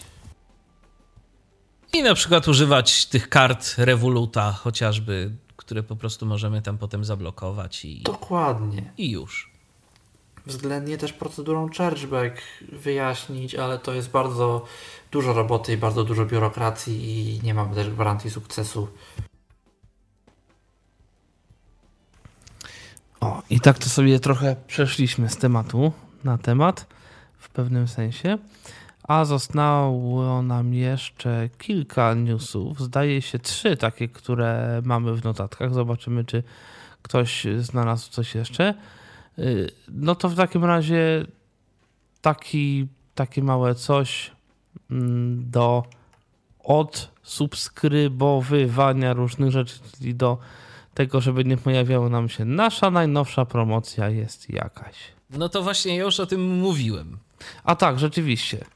[SPEAKER 2] I na przykład używać tych kart Revoluta chociażby, które po prostu możemy tam potem zablokować i...
[SPEAKER 4] Dokładnie.
[SPEAKER 2] I już.
[SPEAKER 4] Względnie też procedurą chargeback wyjaśnić, ale to jest bardzo dużo roboty i bardzo dużo biurokracji i nie mamy też gwarancji sukcesu.
[SPEAKER 3] O, i tak to sobie trochę przeszliśmy z tematu na temat w pewnym sensie. A zostało nam jeszcze kilka newsów, zdaje się trzy takie, które mamy w notatkach. Zobaczymy, czy ktoś znalazł coś jeszcze. No to w takim razie taki, takie małe coś do odsubskrybowywania różnych rzeczy, czyli do tego, żeby nie pojawiało nam się nasza najnowsza promocja jest jakaś.
[SPEAKER 2] No to właśnie ja już o tym mówiłem.
[SPEAKER 3] A tak, rzeczywiście.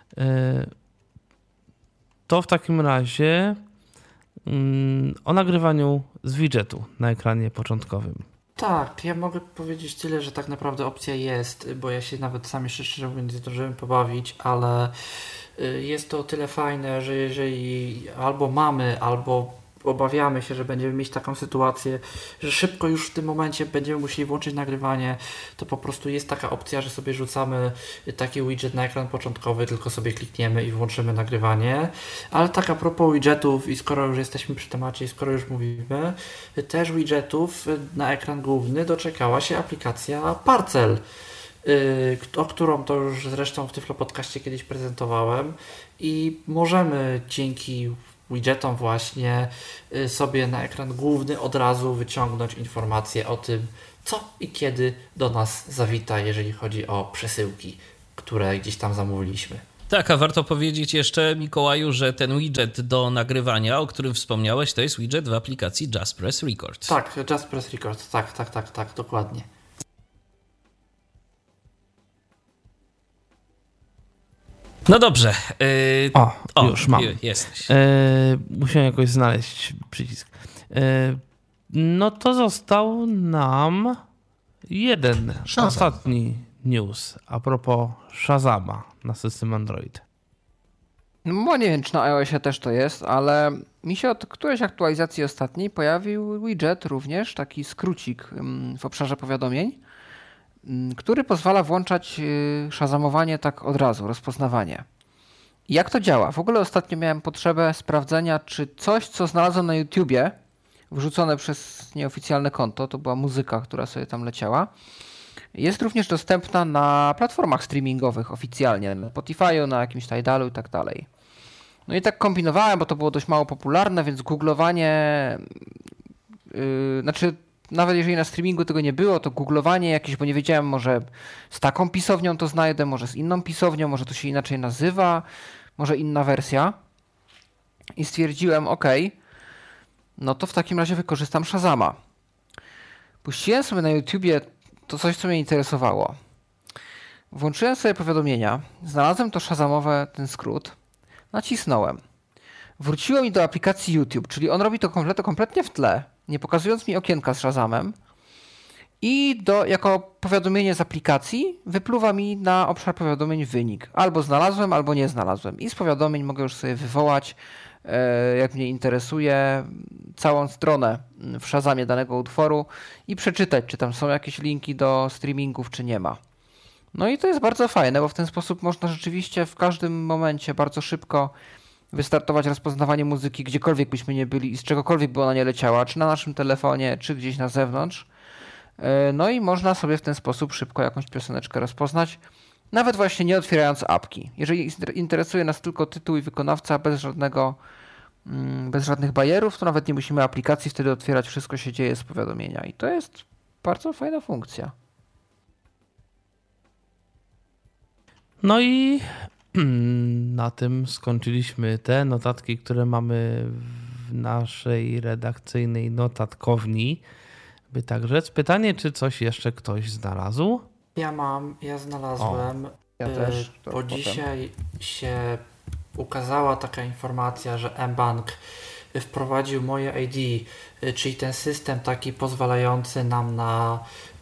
[SPEAKER 3] To w takim razie o nagrywaniu z widgetu na ekranie początkowym.
[SPEAKER 4] Tak, ja mogę powiedzieć tyle, że tak naprawdę opcja jest, bo ja się nawet sam jeszcze szczerze mówiąc nie zdążyłem pobawić, ale jest to o tyle fajne, że jeżeli albo mamy, albo obawiamy się, że będziemy mieć taką sytuację, że szybko już w tym momencie będziemy musieli włączyć nagrywanie, to po prostu jest taka opcja, że sobie rzucamy taki widget na ekran początkowy, tylko sobie klikniemy i włączymy nagrywanie. Ale tak a propos widgetów i skoro już jesteśmy przy temacie i skoro już mówimy, też widgetów na ekran główny doczekała się aplikacja Parcel, o którą to już zresztą w Tyflo Podcaście kiedyś prezentowałem i możemy dzięki widgetom właśnie sobie na ekran główny od razu wyciągnąć informacje o tym, co i kiedy do nas zawita, jeżeli chodzi o przesyłki, które gdzieś tam zamówiliśmy.
[SPEAKER 2] Tak, a warto powiedzieć jeszcze, Mikołaju, że ten widget do nagrywania, o którym wspomniałeś, to jest widget w aplikacji Just Press Record.
[SPEAKER 4] Tak, Just Press Record, tak, tak, tak, tak, dokładnie.
[SPEAKER 2] No dobrze. Yy,
[SPEAKER 3] o,
[SPEAKER 2] o,
[SPEAKER 3] już mam.
[SPEAKER 2] Jesteś.
[SPEAKER 3] Yy, musiałem jakoś znaleźć przycisk. Yy, no to został nam jeden
[SPEAKER 1] Shazam.
[SPEAKER 3] ostatni news a propos Shazama na system Android.
[SPEAKER 5] No bo nie wiem, czy na iOSie też to jest, ale mi się od którejś aktualizacji ostatniej pojawił widget również, taki skrócik w obszarze powiadomień, który pozwala włączać szazamowanie tak od razu, rozpoznawanie. I jak to działa? W ogóle ostatnio miałem potrzebę sprawdzenia, czy coś, co znalazłem na YouTubie, wrzucone przez nieoficjalne konto, to była muzyka, która sobie tam leciała, jest również dostępna na platformach streamingowych oficjalnie, na Spotify'u, na jakimś Tidalu i tak dalej. No i tak kombinowałem, bo to było dość mało popularne, więc googlowanie, yy, znaczy nawet jeżeli na streamingu tego nie było, to googlowanie jakieś, bo nie wiedziałem, może z taką pisownią to znajdę, może z inną pisownią, może to się inaczej nazywa, może inna wersja. I stwierdziłem, ok, no to w takim razie wykorzystam Shazama. Puściłem sobie na YouTubie to coś, co mnie interesowało. Włączyłem sobie powiadomienia, znalazłem to shazamowe, ten skrót, nacisnąłem. Wróciło mi do aplikacji YouTube, czyli on robi to komplet, kompletnie w tle, nie pokazując mi okienka z Shazamem i do, jako powiadomienie z aplikacji wypluwa mi na obszar powiadomień wynik. Albo znalazłem, albo nie znalazłem. I z powiadomień mogę już sobie wywołać, jak mnie interesuje, całą stronę w Shazamie danego utworu i przeczytać, czy tam są jakieś linki do streamingów, czy nie ma. No i to jest bardzo fajne, bo w ten sposób można rzeczywiście w każdym momencie bardzo szybko wystartować rozpoznawanie muzyki, gdziekolwiek byśmy nie byli i z czegokolwiek by ona nie leciała, czy na naszym telefonie, czy gdzieś na zewnątrz. No i można sobie w ten sposób szybko jakąś pioseneczkę rozpoznać, nawet właśnie nie otwierając apki. Jeżeli interesuje nas tylko tytuł i wykonawca bez żadnego, bez żadnych bajerów, to nawet nie musimy aplikacji wtedy otwierać, wszystko się dzieje z powiadomienia i to jest bardzo fajna funkcja.
[SPEAKER 3] No i na tym skończyliśmy te notatki, które mamy w naszej redakcyjnej notatkowni, by tak rzec. Pytanie, czy coś jeszcze ktoś znalazł?
[SPEAKER 4] Ja mam, ja znalazłem,
[SPEAKER 5] o, ja też,
[SPEAKER 4] bo
[SPEAKER 5] potem.
[SPEAKER 4] dzisiaj się ukazała taka informacja, że mBank wprowadził moje I D, czyli ten system taki pozwalający nam na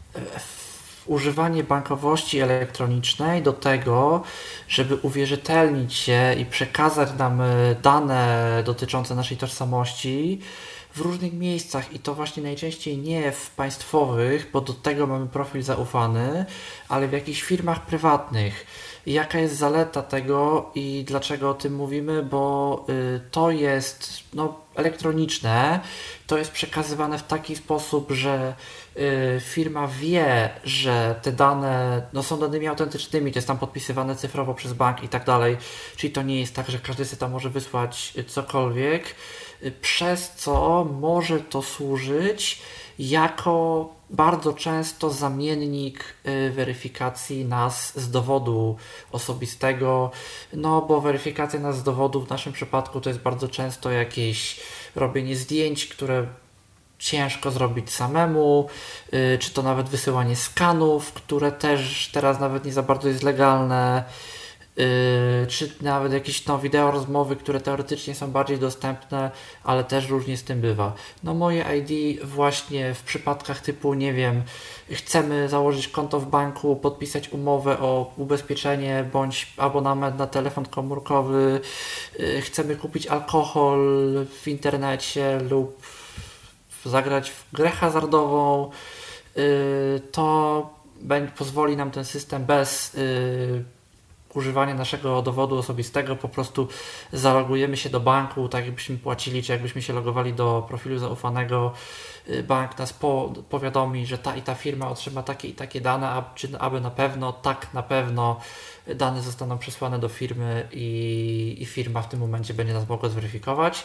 [SPEAKER 4] używanie bankowości elektronicznej do tego, żeby uwierzytelnić się i przekazać nam dane dotyczące naszej tożsamości w różnych miejscach i to właśnie najczęściej nie w państwowych, bo do tego mamy profil zaufany, ale w jakichś firmach prywatnych. I jaka jest zaleta tego i dlaczego o tym mówimy, bo y, to jest no, elektroniczne, to jest przekazywane w taki sposób, że y, firma wie, że te dane no, są danymi autentycznymi, to jest tam podpisywane cyfrowo przez bank i tak dalej, czyli to nie jest tak, że każdy sobie tam może wysłać cokolwiek, y, przez co może to służyć jako bardzo często zamiennik y, weryfikacji nas z dowodu osobistego, no bo weryfikacja nas z dowodu w naszym przypadku to jest bardzo często jakieś robienie zdjęć, które ciężko zrobić samemu, y, czy to nawet wysyłanie skanów, które też teraz nawet nie za bardzo jest legalne, Yy, czy nawet jakieś no, wideo rozmowy, które teoretycznie są bardziej dostępne, ale też różnie z tym bywa. No moje I D właśnie w przypadkach typu, nie wiem, chcemy założyć konto w banku, podpisać umowę o ubezpieczenie bądź abonament na telefon komórkowy, yy, chcemy kupić alkohol w internecie lub zagrać w grę hazardową, yy, to pozwoli nam ten system bez yy, używanie naszego dowodu osobistego, po prostu zalogujemy się do banku, tak jakbyśmy płacili, czy jakbyśmy się logowali do profilu zaufanego. Bank nas po, powiadomi, że ta i ta firma otrzyma takie i takie dane, a, czy aby na pewno, tak na pewno dane zostaną przesłane do firmy i, i firma w tym momencie będzie nas mogła zweryfikować.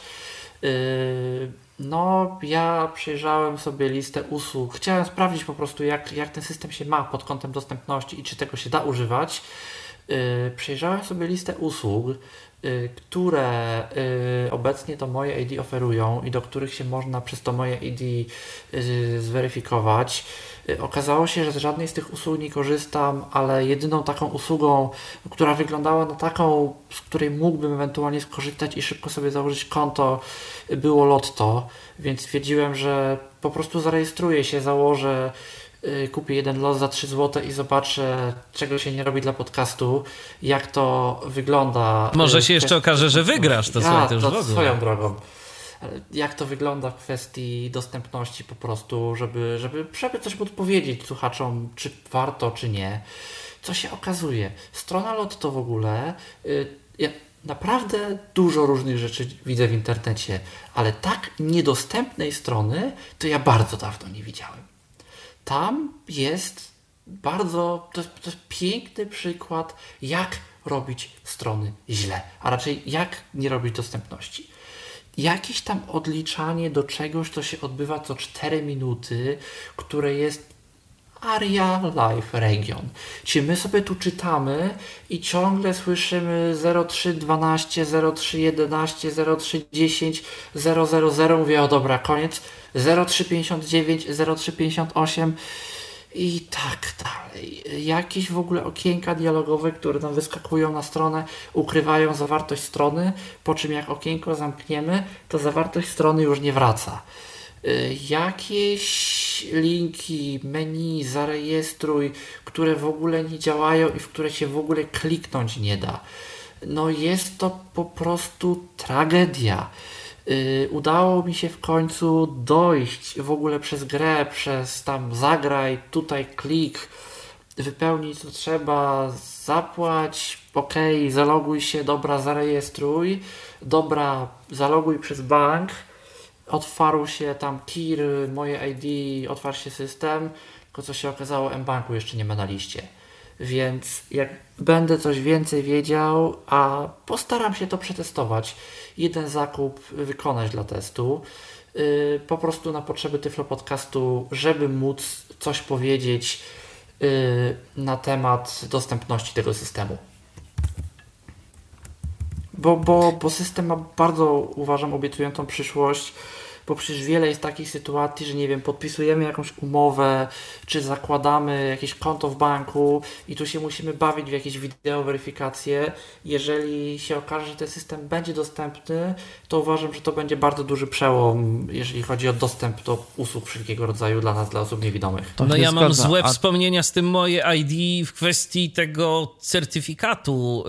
[SPEAKER 4] No, ja przejrzałem sobie listę usług. Chciałem sprawdzić po prostu, jak, jak ten system się ma pod kątem dostępności i czy tego się da używać. Przejrzałem sobie listę usług, które obecnie to moje I D oferują i do których się można przez to moje I D zweryfikować. Okazało się, że z żadnej z tych usług nie korzystam, ale jedyną taką usługą, która wyglądała na taką, z której mógłbym ewentualnie skorzystać i szybko sobie założyć konto, było Lotto, więc stwierdziłem, że po prostu zarejestruję się, założę, kupię jeden los za trzy złote i zobaczę, czego się nie robi dla podcastu, jak to wygląda.
[SPEAKER 2] Może się jeszcze okaże, że wygrasz, to słuchaj, to już w ogóle.
[SPEAKER 4] Swoją drogą. Jak to wygląda w kwestii dostępności po prostu, żeby, żeby, żeby coś podpowiedzieć słuchaczom, czy warto, czy nie. Co się okazuje? Strona Lotto w ogóle, yy, ja naprawdę dużo różnych rzeczy widzę w internecie, ale tak niedostępnej strony to ja bardzo dawno nie widziałem. Tam jest bardzo, to jest, to jest piękny przykład, jak robić strony źle, a raczej jak nie robić dostępności. Jakieś tam odliczanie do czegoś, co się odbywa co cztery minuty, które jest Area Live Region. Czyli my sobie tu czytamy i ciągle słyszymy zero trzy dwanaście, zero trzy jedenaście, zero trzy dziesięć, zero zero zero. Mówię, o dobra, koniec. zero trzy pięćdziesiąt dziewięć, zero trzy pięćdziesiąt osiem i tak dalej. Jakieś w ogóle okienka dialogowe, które nam wyskakują na stronę, ukrywają zawartość strony, po czym jak okienko zamkniemy, to zawartość strony już nie wraca. Jakieś linki, menu, zarejestruj, które w ogóle nie działają i w które się w ogóle kliknąć nie da. No jest to po prostu tragedia. Yy, udało mi się w końcu dojść w ogóle przez grę, przez tam zagraj, tutaj klik, wypełnić co trzeba, zapłać, ok, zaloguj się, dobra, zarejestruj, dobra, zaloguj przez bank, otwarł się tam K I R, moje I D, otwarł się system, tylko co się okazało, mBanku jeszcze nie ma na liście. Więc jak będę coś więcej wiedział, a postaram się to przetestować, jeden zakup wykonać dla testu, yy, po prostu na potrzeby Tyflo Podcastu, żeby móc coś powiedzieć yy, na temat dostępności tego systemu. Bo, bo, bo system ma bardzo, uważam, obiecującą przyszłość, bo przecież wiele jest takich sytuacji, że nie wiem, podpisujemy jakąś umowę, czy zakładamy jakieś konto w banku i tu się musimy bawić w jakieś wideo weryfikacje. Jeżeli się okaże, że ten system będzie dostępny, to uważam, że to będzie bardzo duży przełom, jeżeli chodzi o dostęp do usług wszelkiego rodzaju dla nas, dla osób niewidomych.
[SPEAKER 2] No ja mam złe wspomnienia z tym moje I D w kwestii tego certyfikatu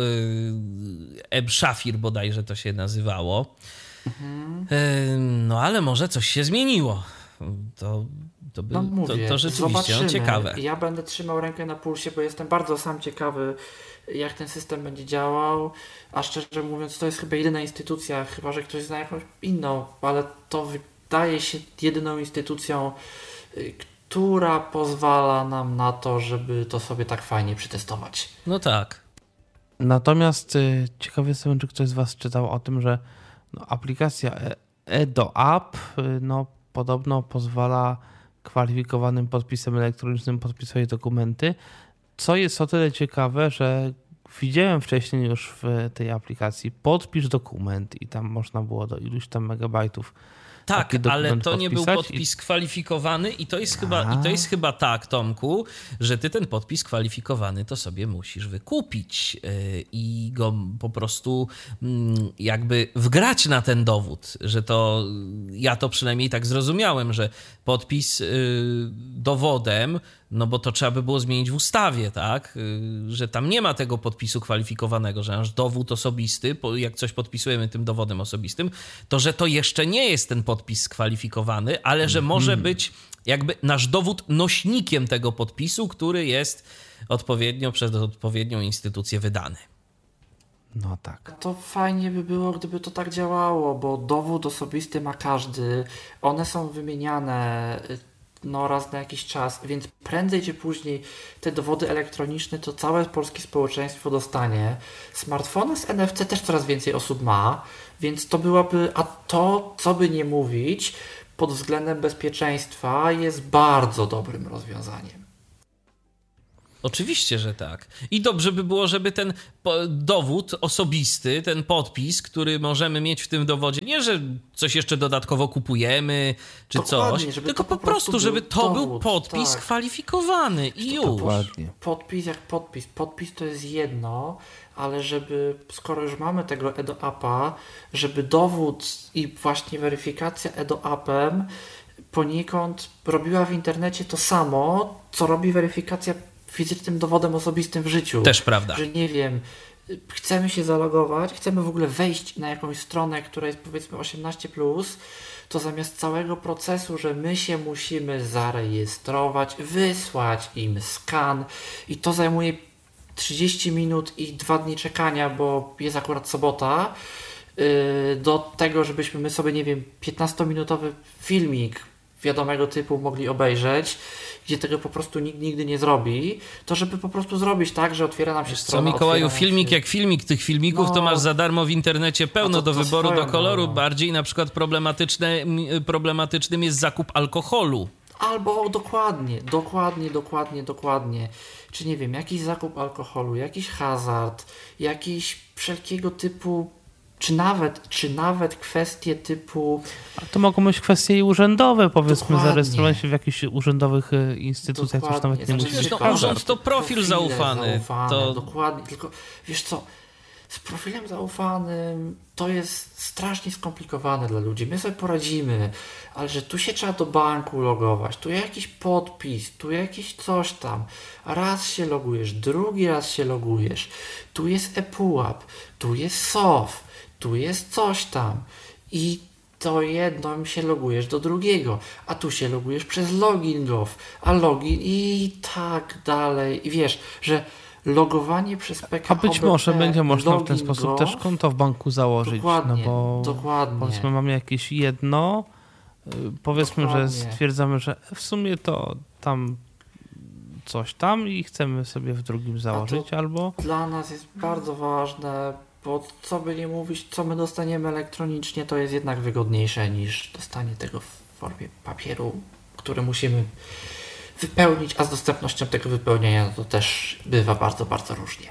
[SPEAKER 2] yy, eBszafir bodajże to się nazywało. Mhm. No ale może coś się zmieniło. To, to, by,
[SPEAKER 4] no mówię,
[SPEAKER 2] to, to rzeczywiście no, ciekawe.
[SPEAKER 4] Ja będę trzymał rękę na pulsie, bo jestem bardzo sam ciekawy, jak ten system będzie działał. A szczerze mówiąc, to jest chyba jedyna instytucja, chyba że ktoś zna jakąś inną, ale to wydaje się jedyną instytucją, która pozwala nam na to, żeby to sobie tak fajnie przetestować.
[SPEAKER 2] No tak.
[SPEAKER 3] Natomiast y, ciekawy jestem, czy ktoś z was czytał o tym, że no, aplikacja EdoApp no, podobno pozwala kwalifikowanym podpisem elektronicznym podpisywać dokumenty, co jest o tyle ciekawe, że widziałem wcześniej już w tej aplikacji podpisz dokument i tam można było do iluś tam megabajtów.
[SPEAKER 2] Tak, ale to nie był podpis i... kwalifikowany i to jest chyba, i to jest chyba tak, Tomku, że ty ten podpis kwalifikowany to sobie musisz wykupić yy, i go po prostu yy, jakby wgrać na ten dowód, że to, ja to przynajmniej tak zrozumiałem, że podpis yy, dowodem, no bo to trzeba by było zmienić w ustawie, tak, yy, że tam nie ma tego podpisu kwalifikowanego, że nasz dowód osobisty, jak coś podpisujemy tym dowodem osobistym, to że to jeszcze nie jest ten podpis skwalifikowany, ale że może być jakby nasz dowód nośnikiem tego podpisu, który jest odpowiednio przez odpowiednią instytucję wydany.
[SPEAKER 3] No tak.
[SPEAKER 4] To fajnie by było, gdyby to tak działało, bo dowód osobisty ma każdy. One są wymieniane no raz na jakiś czas, więc prędzej czy później te dowody elektroniczne to całe polskie społeczeństwo dostanie. Smartfony z N F C też coraz więcej osób ma, więc to byłoby, a to, co by nie mówić, pod względem bezpieczeństwa jest bardzo dobrym rozwiązaniem.
[SPEAKER 2] Oczywiście, że tak. I dobrze by było, żeby ten dowód osobisty, ten podpis, który możemy mieć w tym dowodzie, nie, że coś jeszcze dodatkowo kupujemy, czy
[SPEAKER 4] Dokładnie,
[SPEAKER 2] coś,
[SPEAKER 4] żeby
[SPEAKER 2] tylko
[SPEAKER 4] to
[SPEAKER 2] po
[SPEAKER 4] po prostu
[SPEAKER 2] prostu, żeby
[SPEAKER 4] był
[SPEAKER 2] to był
[SPEAKER 4] dowód,
[SPEAKER 2] podpis
[SPEAKER 4] tak.
[SPEAKER 2] kwalifikowany i już.
[SPEAKER 3] Dokładnie.
[SPEAKER 4] Podpis jak podpis. Podpis to jest jedno, ale żeby, skoro już mamy tego EDOAP-a, żeby dowód i właśnie weryfikacja EDOAP-em poniekąd robiła w internecie to samo, co robi weryfikacja fizycznym dowodem osobistym w życiu.
[SPEAKER 2] Też prawda.
[SPEAKER 4] Że nie wiem, chcemy się zalogować, chcemy w ogóle wejść na jakąś stronę, która jest powiedzmy osiemnaście plus, to zamiast całego procesu, że my się musimy zarejestrować, wysłać im skan i to zajmuje trzydzieści minut i dwa dni czekania, bo jest akurat sobota, yy, do tego, żebyśmy my sobie, nie wiem, piętnastominutowy filmik wiadomego typu mogli obejrzeć, gdzie tego po prostu nikt nigdy nie zrobi, to żeby po prostu zrobić tak, że otwiera nam się
[SPEAKER 2] Wiesz
[SPEAKER 4] strona.
[SPEAKER 2] co, Mikołaju,
[SPEAKER 4] otwiera nam
[SPEAKER 2] filmik
[SPEAKER 4] się...
[SPEAKER 2] jak filmik, tych filmików
[SPEAKER 4] No.
[SPEAKER 2] to masz za darmo w internecie pełno
[SPEAKER 4] A to-
[SPEAKER 2] do
[SPEAKER 4] to
[SPEAKER 2] wyboru, do
[SPEAKER 4] swoją
[SPEAKER 2] koloru.
[SPEAKER 4] drogą.
[SPEAKER 2] Bardziej na przykład problematyczne, problematycznym jest zakup alkoholu.
[SPEAKER 4] Albo dokładnie, dokładnie, dokładnie, dokładnie. Czy nie wiem, jakiś zakup alkoholu, jakiś hazard, jakiś wszelkiego typu, czy nawet, czy nawet kwestie typu...
[SPEAKER 3] A to mogą być kwestie i urzędowe, powiedzmy,
[SPEAKER 4] Dokładnie.
[SPEAKER 3] zarejestrować się w jakichś urzędowych e, instytucjach, coś nawet nie
[SPEAKER 4] Znaczy,
[SPEAKER 3] musisz.
[SPEAKER 2] Wiesz, no,
[SPEAKER 4] tylko
[SPEAKER 2] urząd to profil
[SPEAKER 4] profile
[SPEAKER 2] zaufany.
[SPEAKER 4] zaufane,
[SPEAKER 2] To-
[SPEAKER 4] Dokładnie, tylko wiesz co, z profilem zaufanym to jest strasznie skomplikowane dla ludzi. My sobie poradzimy, ale że tu się trzeba do banku logować, tu jakiś podpis, tu jakiś coś tam. Raz się logujesz, drugi raz się logujesz, tu jest ePUAP, tu jest S O F, tu jest coś tam. I to jedno się logujesz do drugiego, a tu się logujesz przez login Gov, a login i tak dalej. I wiesz, że logowanie przez P K
[SPEAKER 3] A być
[SPEAKER 4] O B P,
[SPEAKER 3] może będzie można w ten
[SPEAKER 4] login
[SPEAKER 3] sposób
[SPEAKER 4] Gov,
[SPEAKER 3] też konto w banku założyć,
[SPEAKER 4] Dokładnie,
[SPEAKER 3] no bo
[SPEAKER 4] dokładnie.
[SPEAKER 3] powiedzmy mamy jakieś jedno, y, powiedzmy,
[SPEAKER 4] Dokładnie.
[SPEAKER 3] że stwierdzamy, że w sumie to tam coś tam i chcemy sobie w drugim założyć, albo
[SPEAKER 4] Dla nas jest bardzo ważne, bo co by nie mówić, co my dostaniemy elektronicznie, to jest jednak wygodniejsze niż dostanie tego w formie papieru, który musimy wypełnić, a z dostępnością tego wypełnienia to też bywa bardzo, bardzo różnie.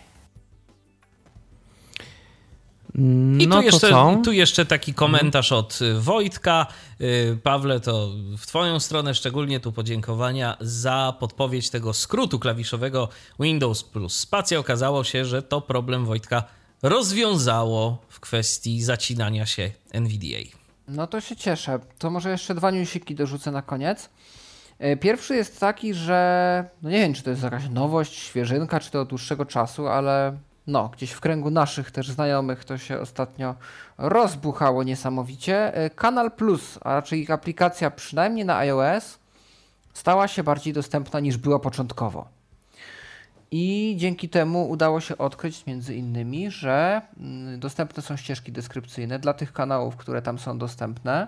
[SPEAKER 2] I
[SPEAKER 3] no
[SPEAKER 2] tu,
[SPEAKER 3] to
[SPEAKER 2] jeszcze,
[SPEAKER 3] co?
[SPEAKER 2] tu jeszcze taki komentarz od y, Wojtka. Y, Pawle, to w twoją stronę szczególnie tu podziękowania za podpowiedź tego skrótu klawiszowego Windows plus spacja. Okazało się, że to problem Wojtka rozwiązało w kwestii zacinania się N V D A.
[SPEAKER 5] No to się cieszę. To może jeszcze dwa newsiki dorzucę na koniec. E, Pierwszy jest taki, że no nie wiem, czy to jest jakaś nowość, świeżynka, czy to od dłuższego czasu, ale no, gdzieś w kręgu naszych też znajomych to się ostatnio rozbuchało niesamowicie. E, Kanal Plus, a raczej ich aplikacja przynajmniej na iOS, stała się bardziej dostępna niż była początkowo. I dzięki temu udało się odkryć między innymi, że mm, dostępne są ścieżki deskrypcyjne dla tych kanałów, które tam są dostępne,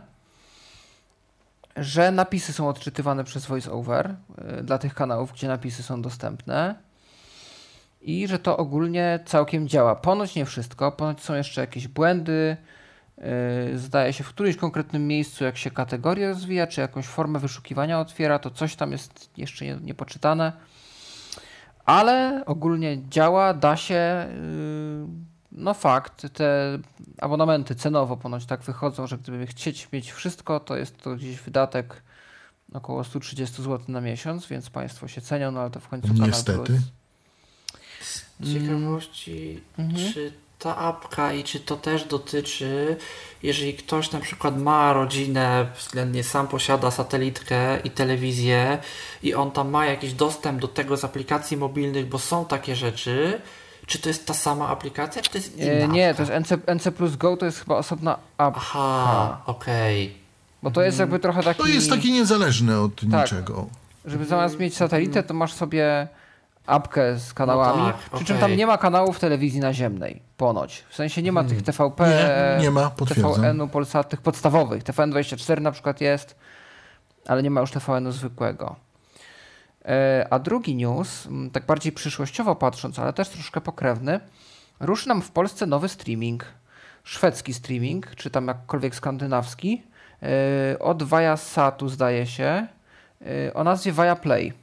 [SPEAKER 5] że napisy są odczytywane przez VoiceOver y, dla tych kanałów, gdzie napisy są dostępne i że to ogólnie całkiem działa. Ponoć nie wszystko, ponoć są jeszcze jakieś błędy, y, zdaje się w którymś konkretnym miejscu, jak się kategoria rozwija, czy jakąś formę wyszukiwania otwiera, to coś tam jest jeszcze nie, niepoczytane. Ale ogólnie działa, da się, yy, no fakt, te abonamenty cenowo ponoć tak wychodzą, że gdyby chcieć mieć wszystko, to jest to gdzieś wydatek około sto trzydzieści złotych na miesiąc, więc Państwo się cenią, no ale to w końcu Kanal
[SPEAKER 1] Niestety.
[SPEAKER 5] Plus.
[SPEAKER 4] Z ciekawości,
[SPEAKER 5] Mhm.
[SPEAKER 4] czy ta apka i czy to też dotyczy, jeżeli ktoś na przykład ma rodzinę, względnie sam posiada satelitkę i telewizję i on tam ma jakiś dostęp do tego z aplikacji mobilnych, bo są takie rzeczy, czy to jest ta sama aplikacja, czy to jest inna
[SPEAKER 5] E, nie,
[SPEAKER 4] apka?
[SPEAKER 5] to jest N C, N C Plus Go, to jest chyba osobna apka,
[SPEAKER 4] Aha, okej.
[SPEAKER 5] bo to jest jakby trochę taki...
[SPEAKER 1] To jest taki niezależny od
[SPEAKER 5] Tak.
[SPEAKER 1] niczego.
[SPEAKER 5] Żeby zamiast mieć satelitę, to masz sobie apkę z kanałami,
[SPEAKER 4] No tak,
[SPEAKER 5] przy czym
[SPEAKER 4] okej.
[SPEAKER 5] tam nie ma kanałów telewizji naziemnej, ponoć. W sensie nie ma tych T V P,
[SPEAKER 1] Nie, nie ma, potwierdzam.
[SPEAKER 5] T V N-u, Polsat, tych podstawowych. T V N dwadzieścia cztery na przykład jest, ale nie ma już T V N-u zwykłego. E, A drugi news, m, tak bardziej przyszłościowo patrząc, ale też troszkę pokrewny, ruszy nam w Polsce nowy streaming, szwedzki streaming, czy tam jakkolwiek skandynawski, e, od Viasatu zdaje się, e, o nazwie Viaplay.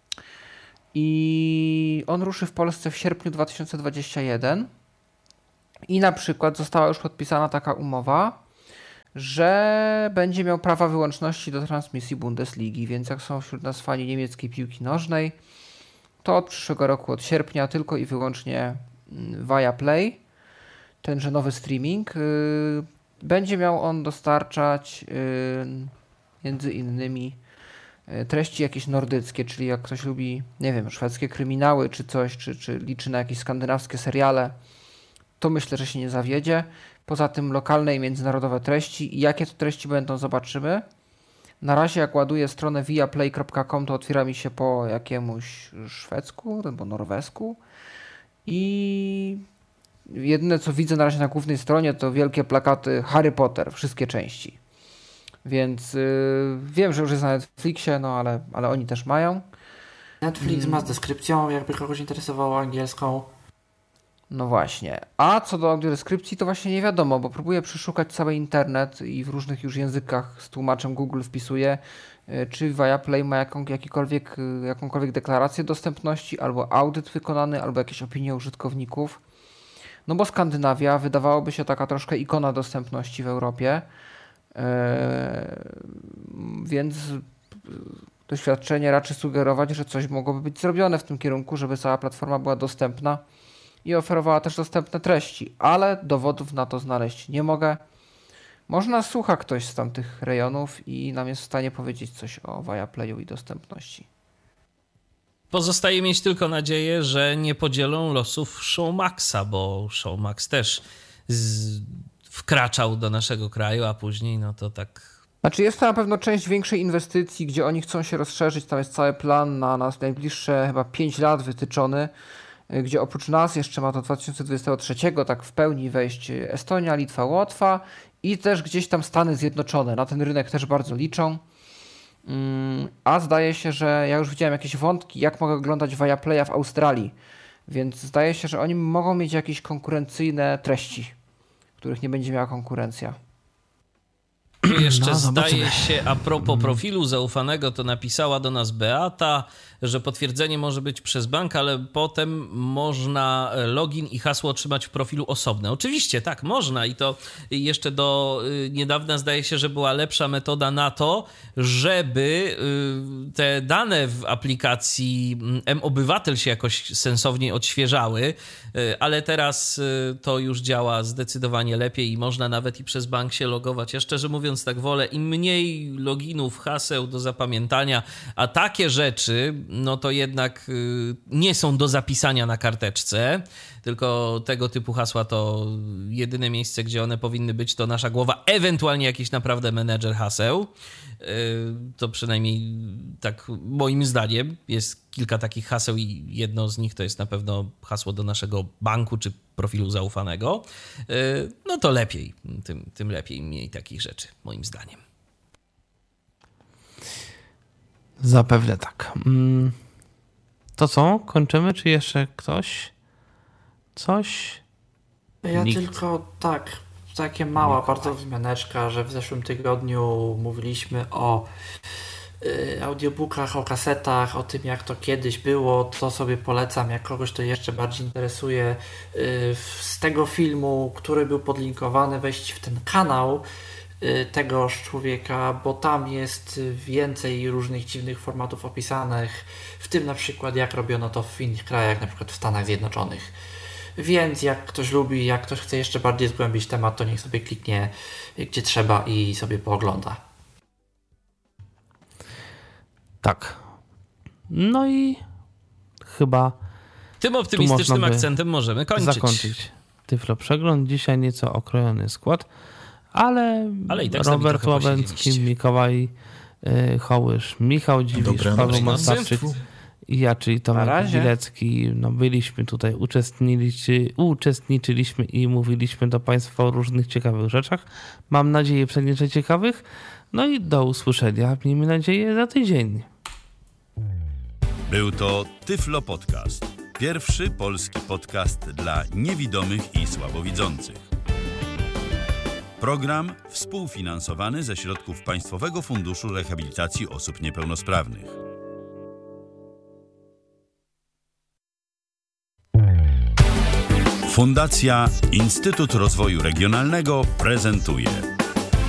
[SPEAKER 5] I on ruszy w Polsce w sierpniu dwa tysiące dwudziestym pierwszym i na przykład została już podpisana taka umowa, że będzie miał prawa wyłączności do transmisji Bundesligi, więc jak są wśród nas fani niemieckiej piłki nożnej, to od przyszłego roku, od sierpnia tylko i wyłącznie Viaplay, tenże nowy streaming, yy, będzie miał on dostarczać yy, między innymi yy, treści jakieś nordyckie, czyli jak ktoś lubi, nie wiem, szwedzkie kryminały czy coś, czy, czy liczy na jakieś skandynawskie seriale, to myślę, że się nie zawiedzie. Poza tym lokalne i międzynarodowe treści. I jakie to treści będą, zobaczymy. Na razie jak ładuję stronę viaplay kropka com, to otwiera mi się po jakiemuś szwedzku albo norwesku. I jedyne co widzę na razie na głównej stronie to wielkie plakaty Harry Potter, wszystkie części. Więc yy, wiem, że już jest na Netflixie, no ale, ale oni też mają.
[SPEAKER 4] Netflix
[SPEAKER 5] Mm.
[SPEAKER 4] ma z deskrypcją, jakby kogoś interesowało angielską.
[SPEAKER 5] No właśnie. A co do audiodeskrypcji, to właśnie nie wiadomo, bo próbuję przeszukać cały internet i w różnych już językach z tłumaczem Google wpisuję, y, czy Viaplay ma jaką, jakikolwiek, y, jakąkolwiek deklarację dostępności, albo audyt wykonany, albo jakieś opinie użytkowników. No bo Skandynawia wydawałoby się taka troszkę ikona dostępności w Europie, yy, więc doświadczenie raczy sugerować, że coś mogłoby być zrobione w tym kierunku, żeby cała platforma była dostępna i oferowała też dostępne treści, ale dowodów na to znaleźć nie mogę. Może nas słucha ktoś z tamtych rejonów i nam jest w stanie powiedzieć coś o Viaplayu i dostępności.
[SPEAKER 2] Pozostaje mieć tylko nadzieję, że nie podzielą losów Showmaxa, bo Showmax też z... wkraczał do naszego kraju, a później no to tak...
[SPEAKER 5] Znaczy jest to na pewno część większej inwestycji, gdzie oni chcą się rozszerzyć, tam jest cały plan na nas najbliższe chyba pięć lat wytyczony, gdzie oprócz nas jeszcze ma do dwa tysiące dwudziestego trzeciego tak w pełni wejść Estonia, Litwa, Łotwa i też gdzieś tam Stany Zjednoczone. Na ten rynek też bardzo liczą. A zdaje się, że ja już widziałem jakieś wątki, jak mogę oglądać Viaplaya w Australii, więc zdaje się, że oni mogą mieć jakieś konkurencyjne treści, których nie będzie miała konkurencja.
[SPEAKER 2] Tu jeszcze
[SPEAKER 3] No,
[SPEAKER 2] zdaje
[SPEAKER 3] zobaczymy.
[SPEAKER 2] się, a propos profilu zaufanego, to napisała do nas Beata, że potwierdzenie może być przez bank, ale potem można login i hasło otrzymać w profilu osobne. Oczywiście, tak, można i to jeszcze do niedawna zdaje się, że była lepsza metoda na to, żeby te dane w aplikacji M-Obywatel się jakoś sensownie odświeżały, ale teraz to już działa zdecydowanie lepiej i można nawet i przez bank się logować. Ja szczerze mówiąc tak wolę, im mniej loginów, haseł do zapamiętania, a takie rzeczy, no to jednak nie są do zapisania na karteczce, tylko tego typu hasła to jedyne miejsce, gdzie one powinny być, to nasza głowa, ewentualnie jakiś naprawdę menedżer haseł. To przynajmniej tak moim zdaniem jest kilka takich haseł i jedno z nich to jest na pewno hasło do naszego banku czy profilu zaufanego. No to lepiej, tym, tym lepiej mniej takich rzeczy, moim zdaniem.
[SPEAKER 3] Zapewne tak. To co? Kończymy? Czy jeszcze ktoś? Coś?
[SPEAKER 4] Ja
[SPEAKER 3] Nikt.
[SPEAKER 4] tylko tak, takie mała bardzo wzmianeczka, że w zeszłym tygodniu mówiliśmy o y, audiobookach, o kasetach, o tym jak to kiedyś było, to sobie polecam, jak kogoś to jeszcze bardziej interesuje. Y, z tego filmu, który był podlinkowany, wejść w ten kanał y, tegoż człowieka, bo tam jest więcej różnych dziwnych formatów opisanych, w tym na przykład jak robiono to w innych krajach, na przykład w Stanach Zjednoczonych. Więc jak ktoś lubi, jak ktoś chce jeszcze bardziej zgłębić temat, to niech sobie kliknie gdzie trzeba i sobie poogląda.
[SPEAKER 3] Tak. No i chyba
[SPEAKER 2] Tym optymistycznym
[SPEAKER 3] można by
[SPEAKER 2] akcentem możemy kończyć.
[SPEAKER 3] zakończyć Tyflo Przegląd. Dzisiaj nieco okrojony skład, ale,
[SPEAKER 2] Ale i tak z nami
[SPEAKER 3] Robert
[SPEAKER 2] trochę
[SPEAKER 3] Łabęcki,
[SPEAKER 2] posiedzieliście.
[SPEAKER 3] Mikołaj y, Hołysz, Michał Dziwisz,
[SPEAKER 1] Dobranoc
[SPEAKER 3] Paweł
[SPEAKER 2] nocy.
[SPEAKER 3] Mostawczyk I ja, czyli Tomek Wilecki, no byliśmy tutaj, uczestniczyli, uczestniczyliśmy i mówiliśmy do Państwa o różnych ciekawych rzeczach. Mam nadzieję, pewnie, że ciekawych. No i do usłyszenia, miejmy nadzieję, za tydzień.
[SPEAKER 7] Był to Tyflo Podcast. Pierwszy polski podcast dla niewidomych i słabowidzących. Program współfinansowany ze środków Państwowego Funduszu Rehabilitacji Osób Niepełnosprawnych. Fundacja Instytut Rozwoju Regionalnego prezentuje